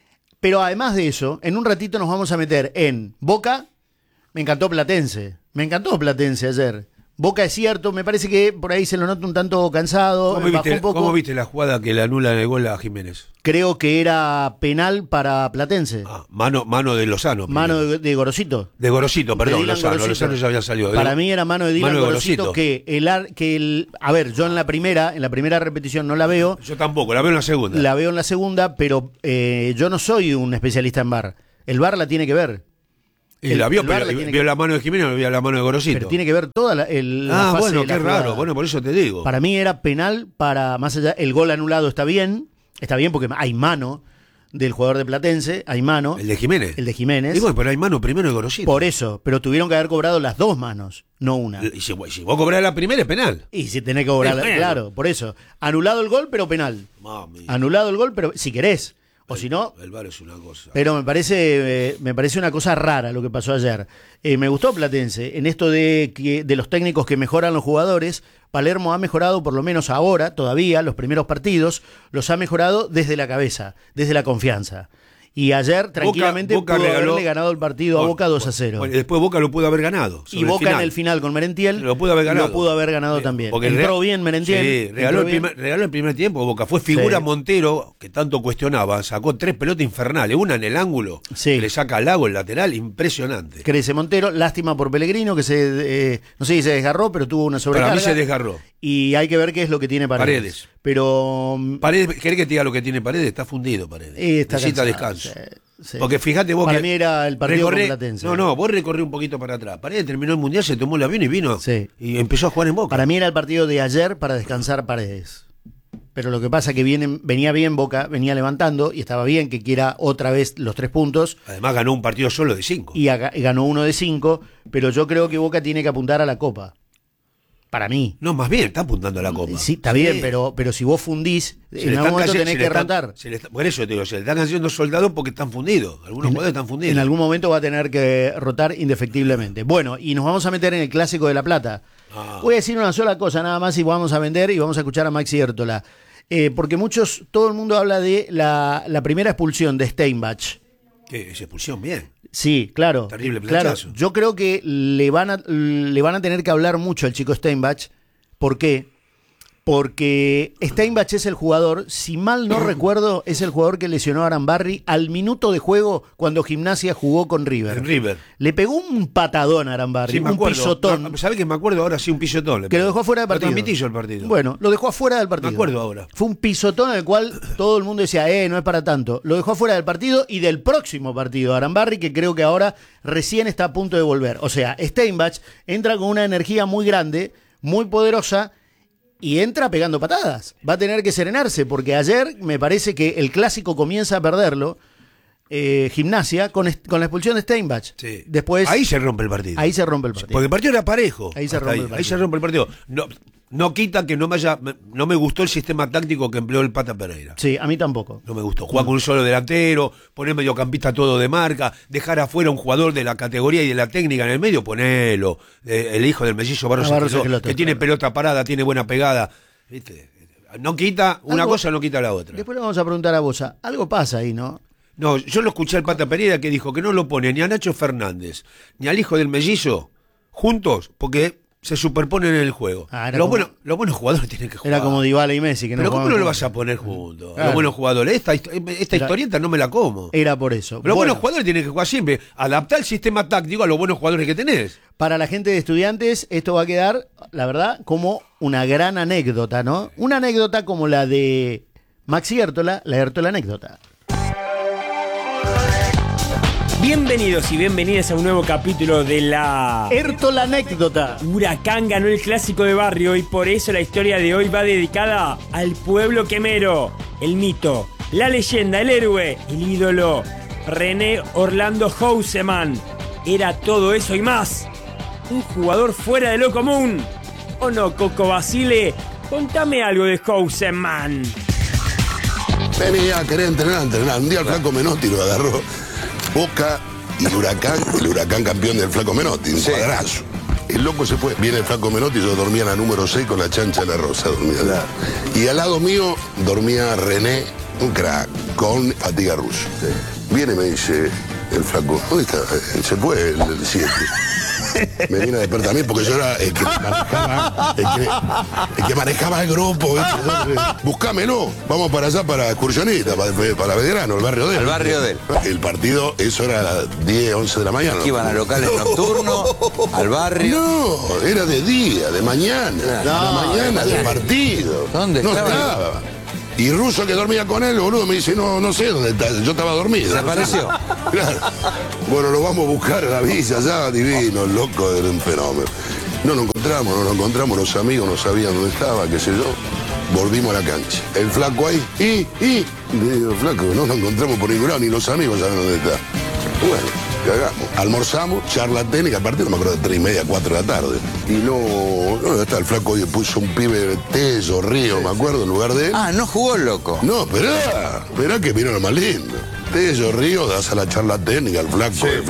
[SPEAKER 3] Pero además de eso, en un ratito nos vamos a meter en Boca. Me encantó Platense. Me encantó Platense ayer. Boca es cierto, me parece que por ahí se lo nota un tanto cansado.
[SPEAKER 2] ¿Cómo viste,
[SPEAKER 3] un poco.
[SPEAKER 2] ¿Cómo viste la jugada que le anulan el gol a Jiménez?
[SPEAKER 3] Creo que era penal para Platense.
[SPEAKER 2] Ah, mano, mano de Lozano.
[SPEAKER 3] Mano
[SPEAKER 2] primero.
[SPEAKER 3] de, de Gorosito.
[SPEAKER 2] De Gorosito, perdón,
[SPEAKER 3] Dylan
[SPEAKER 2] Lozano.
[SPEAKER 3] Gorosito.
[SPEAKER 2] Lozano ya había salido.
[SPEAKER 3] Para mí era mano de Dylan
[SPEAKER 2] Mano de
[SPEAKER 3] Gorosito,
[SPEAKER 2] Gorosito.
[SPEAKER 3] que el ar- que el a ver, yo en la primera, en la primera repetición no la veo,
[SPEAKER 2] Yo tampoco, la veo en la segunda.
[SPEAKER 3] la veo en la segunda, pero eh, yo no soy un especialista en V A R. El V A R la tiene que ver.
[SPEAKER 2] Y
[SPEAKER 3] el-
[SPEAKER 2] la vio,
[SPEAKER 3] el V A R
[SPEAKER 2] pero
[SPEAKER 3] la tiene
[SPEAKER 2] vio
[SPEAKER 3] que-
[SPEAKER 2] la mano de Jiménez o vio la mano de Gorosito.
[SPEAKER 3] Pero tiene que ver toda la, el, la
[SPEAKER 2] Ah,
[SPEAKER 3] fase
[SPEAKER 2] bueno,
[SPEAKER 3] de la
[SPEAKER 2] qué
[SPEAKER 3] jugada.
[SPEAKER 2] raro. Bueno, por eso te digo.
[SPEAKER 3] Para mí era penal para más allá, el gol anulado está bien, está bien porque hay mano del jugador de Platense, hay mano,
[SPEAKER 2] El de Jiménez.
[SPEAKER 3] el de Jiménez.
[SPEAKER 2] Y bueno, pero hay mano primero de Gorosito.
[SPEAKER 3] Por eso, pero tuvieron que haber cobrado las dos manos, no una.
[SPEAKER 2] Y si, si vos cobrás la primera es penal.
[SPEAKER 3] Y si tenés que cobrar,
[SPEAKER 2] Es bueno.
[SPEAKER 3] claro, por eso. Anulado el gol, pero penal.
[SPEAKER 2] Mami.
[SPEAKER 3] Anulado el gol, pero si querés. O si no,
[SPEAKER 2] El V A R es una cosa.
[SPEAKER 3] pero me parece eh, me parece una cosa rara lo que pasó ayer. Eh, me gustó Platense. En esto de, que, de los técnicos que mejoran los jugadores, Palermo ha mejorado por lo menos ahora, todavía, los primeros partidos, los ha mejorado desde la cabeza, desde la confianza. Y ayer tranquilamente
[SPEAKER 2] Boca
[SPEAKER 3] pudo
[SPEAKER 2] regaló-
[SPEAKER 3] haberle ganado el partido a
[SPEAKER 2] Bueno,
[SPEAKER 3] Boca dos a cero.
[SPEAKER 2] Bueno, después Boca lo pudo haber ganado.
[SPEAKER 3] Y
[SPEAKER 2] sobre
[SPEAKER 3] Boca
[SPEAKER 2] el
[SPEAKER 3] en el final con Merentiel
[SPEAKER 2] Lo pudo haber ganado.
[SPEAKER 3] lo pudo haber ganado
[SPEAKER 2] Sí,
[SPEAKER 3] también.
[SPEAKER 2] porque
[SPEAKER 3] Entró
[SPEAKER 2] Real-
[SPEAKER 3] bien Merentiel.
[SPEAKER 2] Sí, regaló
[SPEAKER 3] entró
[SPEAKER 2] el,
[SPEAKER 3] bien.
[SPEAKER 2] primer, regaló el primer tiempo. Boca fue figura
[SPEAKER 3] Sí.
[SPEAKER 2] Montero, que tanto cuestionaba. Sacó tres pelotas infernales. Una en el ángulo,
[SPEAKER 3] Sí.
[SPEAKER 2] que le saca al lago el lateral. Impresionante.
[SPEAKER 3] Crece Montero, lástima por Pellegrino, que se, eh, no sé si se desgarró, pero tuvo una sobrecarga.
[SPEAKER 2] Para mí se desgarró.
[SPEAKER 3] Y hay que ver qué es lo que tiene Paredes.
[SPEAKER 2] Paredes.
[SPEAKER 3] Pero mm,
[SPEAKER 2] Paredes, ¿querés que te diga lo que tiene Paredes? Está fundido Paredes.
[SPEAKER 3] eh, está
[SPEAKER 2] Necesita
[SPEAKER 3] cansado,
[SPEAKER 2] descanso.
[SPEAKER 3] sí, sí.
[SPEAKER 2] Porque fíjate vos
[SPEAKER 3] Para
[SPEAKER 2] que
[SPEAKER 3] mí era el partido
[SPEAKER 2] recorré-
[SPEAKER 3] con Platense.
[SPEAKER 2] No, no, vos recorrí un poquito para atrás. Paredes terminó el mundial, se tomó el avión y vino.
[SPEAKER 3] Sí.
[SPEAKER 2] Y empezó a jugar en Boca.
[SPEAKER 3] Para mí era el partido de ayer para descansar Paredes. Pero lo que pasa es que viene, venía bien Boca, venía levantando y estaba bien que quiera otra vez los tres puntos
[SPEAKER 2] Además ganó un partido solo de cinco.
[SPEAKER 3] y haga- y ganó uno de cinco, pero yo creo que Boca tiene que apuntar a la Copa. Para mí.
[SPEAKER 2] No, más bien, está apuntando a la Copa.
[SPEAKER 3] Sí, está bien, pero, pero si vos fundís,
[SPEAKER 2] Se
[SPEAKER 3] en
[SPEAKER 2] le
[SPEAKER 3] algún
[SPEAKER 2] están
[SPEAKER 3] momento
[SPEAKER 2] cayendo-
[SPEAKER 3] tenés
[SPEAKER 2] se
[SPEAKER 3] que
[SPEAKER 2] le están-
[SPEAKER 3] rotar.
[SPEAKER 2] se le está- por eso te digo, se le están haciendo soldados porque están fundidos. Algunos jugadores están fundidos.
[SPEAKER 3] En algún momento va a tener que rotar indefectiblemente. Bueno, y nos vamos a meter en el Clásico de La Plata.
[SPEAKER 2] Ah.
[SPEAKER 3] Voy a decir una sola cosa nada más y vamos a vender y vamos a escuchar a Maxi Hértola. Eh, porque muchos, todo el mundo habla de la, la primera expulsión de Steinbach.
[SPEAKER 2] ¿Qué? ¿Es expulsión? Bien.
[SPEAKER 3] Sí, claro.
[SPEAKER 2] Terrible
[SPEAKER 3] claro.
[SPEAKER 2] planchazo.
[SPEAKER 3] Yo creo que le van, a, le van a tener que hablar mucho al chico Steinbach. ¿Por qué? Porque Steinbach es el jugador, si mal no recuerdo, es el jugador que lesionó a Arambarri al minuto de juego cuando Gimnasia jugó con River.
[SPEAKER 2] En River.
[SPEAKER 3] Le pegó un patadón a Arambarri,
[SPEAKER 2] Sí, me
[SPEAKER 3] un
[SPEAKER 2] acuerdo.
[SPEAKER 3] pisotón,
[SPEAKER 2] No, ¿sabés que me acuerdo ahora? Sí, un pisotón. le
[SPEAKER 3] que lo
[SPEAKER 2] pegó.
[SPEAKER 3] dejó fuera del partido.
[SPEAKER 2] Lo transmití yo el partido.
[SPEAKER 3] Bueno, lo dejó afuera del partido.
[SPEAKER 2] Me acuerdo ahora.
[SPEAKER 3] Fue un pisotón en el cual todo el mundo decía, eh, no es para tanto. Lo dejó afuera del partido y del próximo partido. Arambarri, que creo que ahora recién está a punto de volver. O sea, Steinbach entra con una energía muy grande, muy poderosa, y entra pegando patadas. Va a tener que serenarse, porque ayer me parece que el Clásico comienza a perderlo, eh, Gimnasia, con, est- con la expulsión de Steinbach.
[SPEAKER 2] Sí.
[SPEAKER 3] Después,
[SPEAKER 2] Ahí se rompe el partido.
[SPEAKER 3] ahí se rompe el partido.
[SPEAKER 2] Porque el partido era parejo.
[SPEAKER 3] Ahí se
[SPEAKER 2] Hasta
[SPEAKER 3] rompe el
[SPEAKER 2] Ahí
[SPEAKER 3] partido.
[SPEAKER 2] se rompe el partido. No, no quita que no me haya, no me gustó el sistema táctico que empleó el Pata Pereira.
[SPEAKER 3] Sí, a mí tampoco.
[SPEAKER 2] No me gustó. Jugar con un solo delantero, poner mediocampista todo de marca, dejar afuera un jugador de la categoría y de la técnica en el medio, ponelo. Eh, el hijo del mellizo Barros
[SPEAKER 3] Ah, Barros
[SPEAKER 2] Esqueló,
[SPEAKER 3] Esqueloto,
[SPEAKER 2] que tiene
[SPEAKER 3] claro.
[SPEAKER 2] pelota parada, tiene buena pegada. ¿Viste? No quita, una
[SPEAKER 3] Algo-
[SPEAKER 2] cosa no quita la otra.
[SPEAKER 3] Después le vamos a preguntar a Bosa. Algo pasa ahí, ¿no?
[SPEAKER 2] No, yo lo escuché al Pata Pereira que dijo que no lo pone ni a Nacho Fernández ni al hijo del mellizo juntos porque se superponen en el juego.
[SPEAKER 3] Ah, era
[SPEAKER 2] los,
[SPEAKER 3] como-
[SPEAKER 2] buenos, los buenos jugadores tienen que jugar.
[SPEAKER 3] Era como Dybala y Messi, que no
[SPEAKER 2] Pero ¿cómo
[SPEAKER 3] jugaban
[SPEAKER 2] no lo
[SPEAKER 3] juntos.
[SPEAKER 2] vas a poner juntos?
[SPEAKER 3] Claro.
[SPEAKER 2] Los buenos jugadores. Esta, histo- esta
[SPEAKER 3] Era-
[SPEAKER 2] historieta no me la como.
[SPEAKER 3] Era por eso.
[SPEAKER 2] Los
[SPEAKER 3] Bueno,
[SPEAKER 2] buenos jugadores tienen que jugar siempre. Adaptar el sistema táctico a los buenos jugadores que tenés.
[SPEAKER 3] para la gente de Estudiantes, esto va a quedar, la verdad, como una gran anécdota, ¿no? Una anécdota como la de Maxi Hértola, la Hértola anécdota.
[SPEAKER 5] Bienvenidos y bienvenidas a un nuevo capítulo de la...
[SPEAKER 3] Hértola anécdota.
[SPEAKER 5] Huracán ganó el clásico de barrio y por eso la historia de hoy va dedicada al pueblo quemero, el mito, la leyenda, el héroe, el ídolo, René Orlando Houseman. Era todo eso y más. Un jugador fuera de lo común. ¿O no, Coco Basile? Contame algo de Houseman.
[SPEAKER 6] Venía a querer entrenar, entrenar. Un día el flaco Menotti lo agarró. Boca y el Huracán, el Huracán campeón del flaco Menotti, un cuadrazo. El loco se fue. Viene el flaco Menotti, yo dormía en la número seis con la chancha de la Rosa. Dormía. Y al lado mío dormía René un crack, con fatiga ruso. Viene y me dice, el flaco, ¿dónde está? Se fue el siete. Me vino a despertar a mí porque yo era el que manejaba el que, el que manejaba el grupo. ¿Viste? Buscámelo, vamos para allá para excursionista, para, para Belgrano, el barrio de él.
[SPEAKER 7] El barrio de él.
[SPEAKER 6] El partido, eso era a las diez, once de la mañana.
[SPEAKER 7] Que iban a locales nocturnos, al barrio.
[SPEAKER 6] No, era de día, de mañana.
[SPEAKER 7] No,
[SPEAKER 6] de la mañana, del partido.
[SPEAKER 7] ¿Dónde
[SPEAKER 6] no
[SPEAKER 7] estaba?
[SPEAKER 6] estaba? Y Russo, que dormía con él, boludo, me dice, no, no sé dónde está. Yo estaba dormido.
[SPEAKER 7] ¿Se apareció?
[SPEAKER 6] Claro. Bueno, lo vamos a buscar a la villa, ya divino, el loco era un fenómeno. No lo encontramos, no lo encontramos, los amigos no sabían dónde estaba, qué sé yo. Volvimos a la cancha. El flaco ahí, y, y, le digo, flaco, no lo encontramos por ningún lado, ni los amigos saben dónde está. Bueno, cagamos. Almorzamos, charla técnica, aparte no me acuerdo de tres y media, cuatro de la tarde. Y no, no, está el flaco hoy puso un pibe Tello, Río, me acuerdo, en lugar de él.
[SPEAKER 7] Ah, no jugó el loco.
[SPEAKER 6] No, esperá, esperá que vino lo más lindo. Tello, Río, das a la charla técnica, el flaco.
[SPEAKER 7] Sí.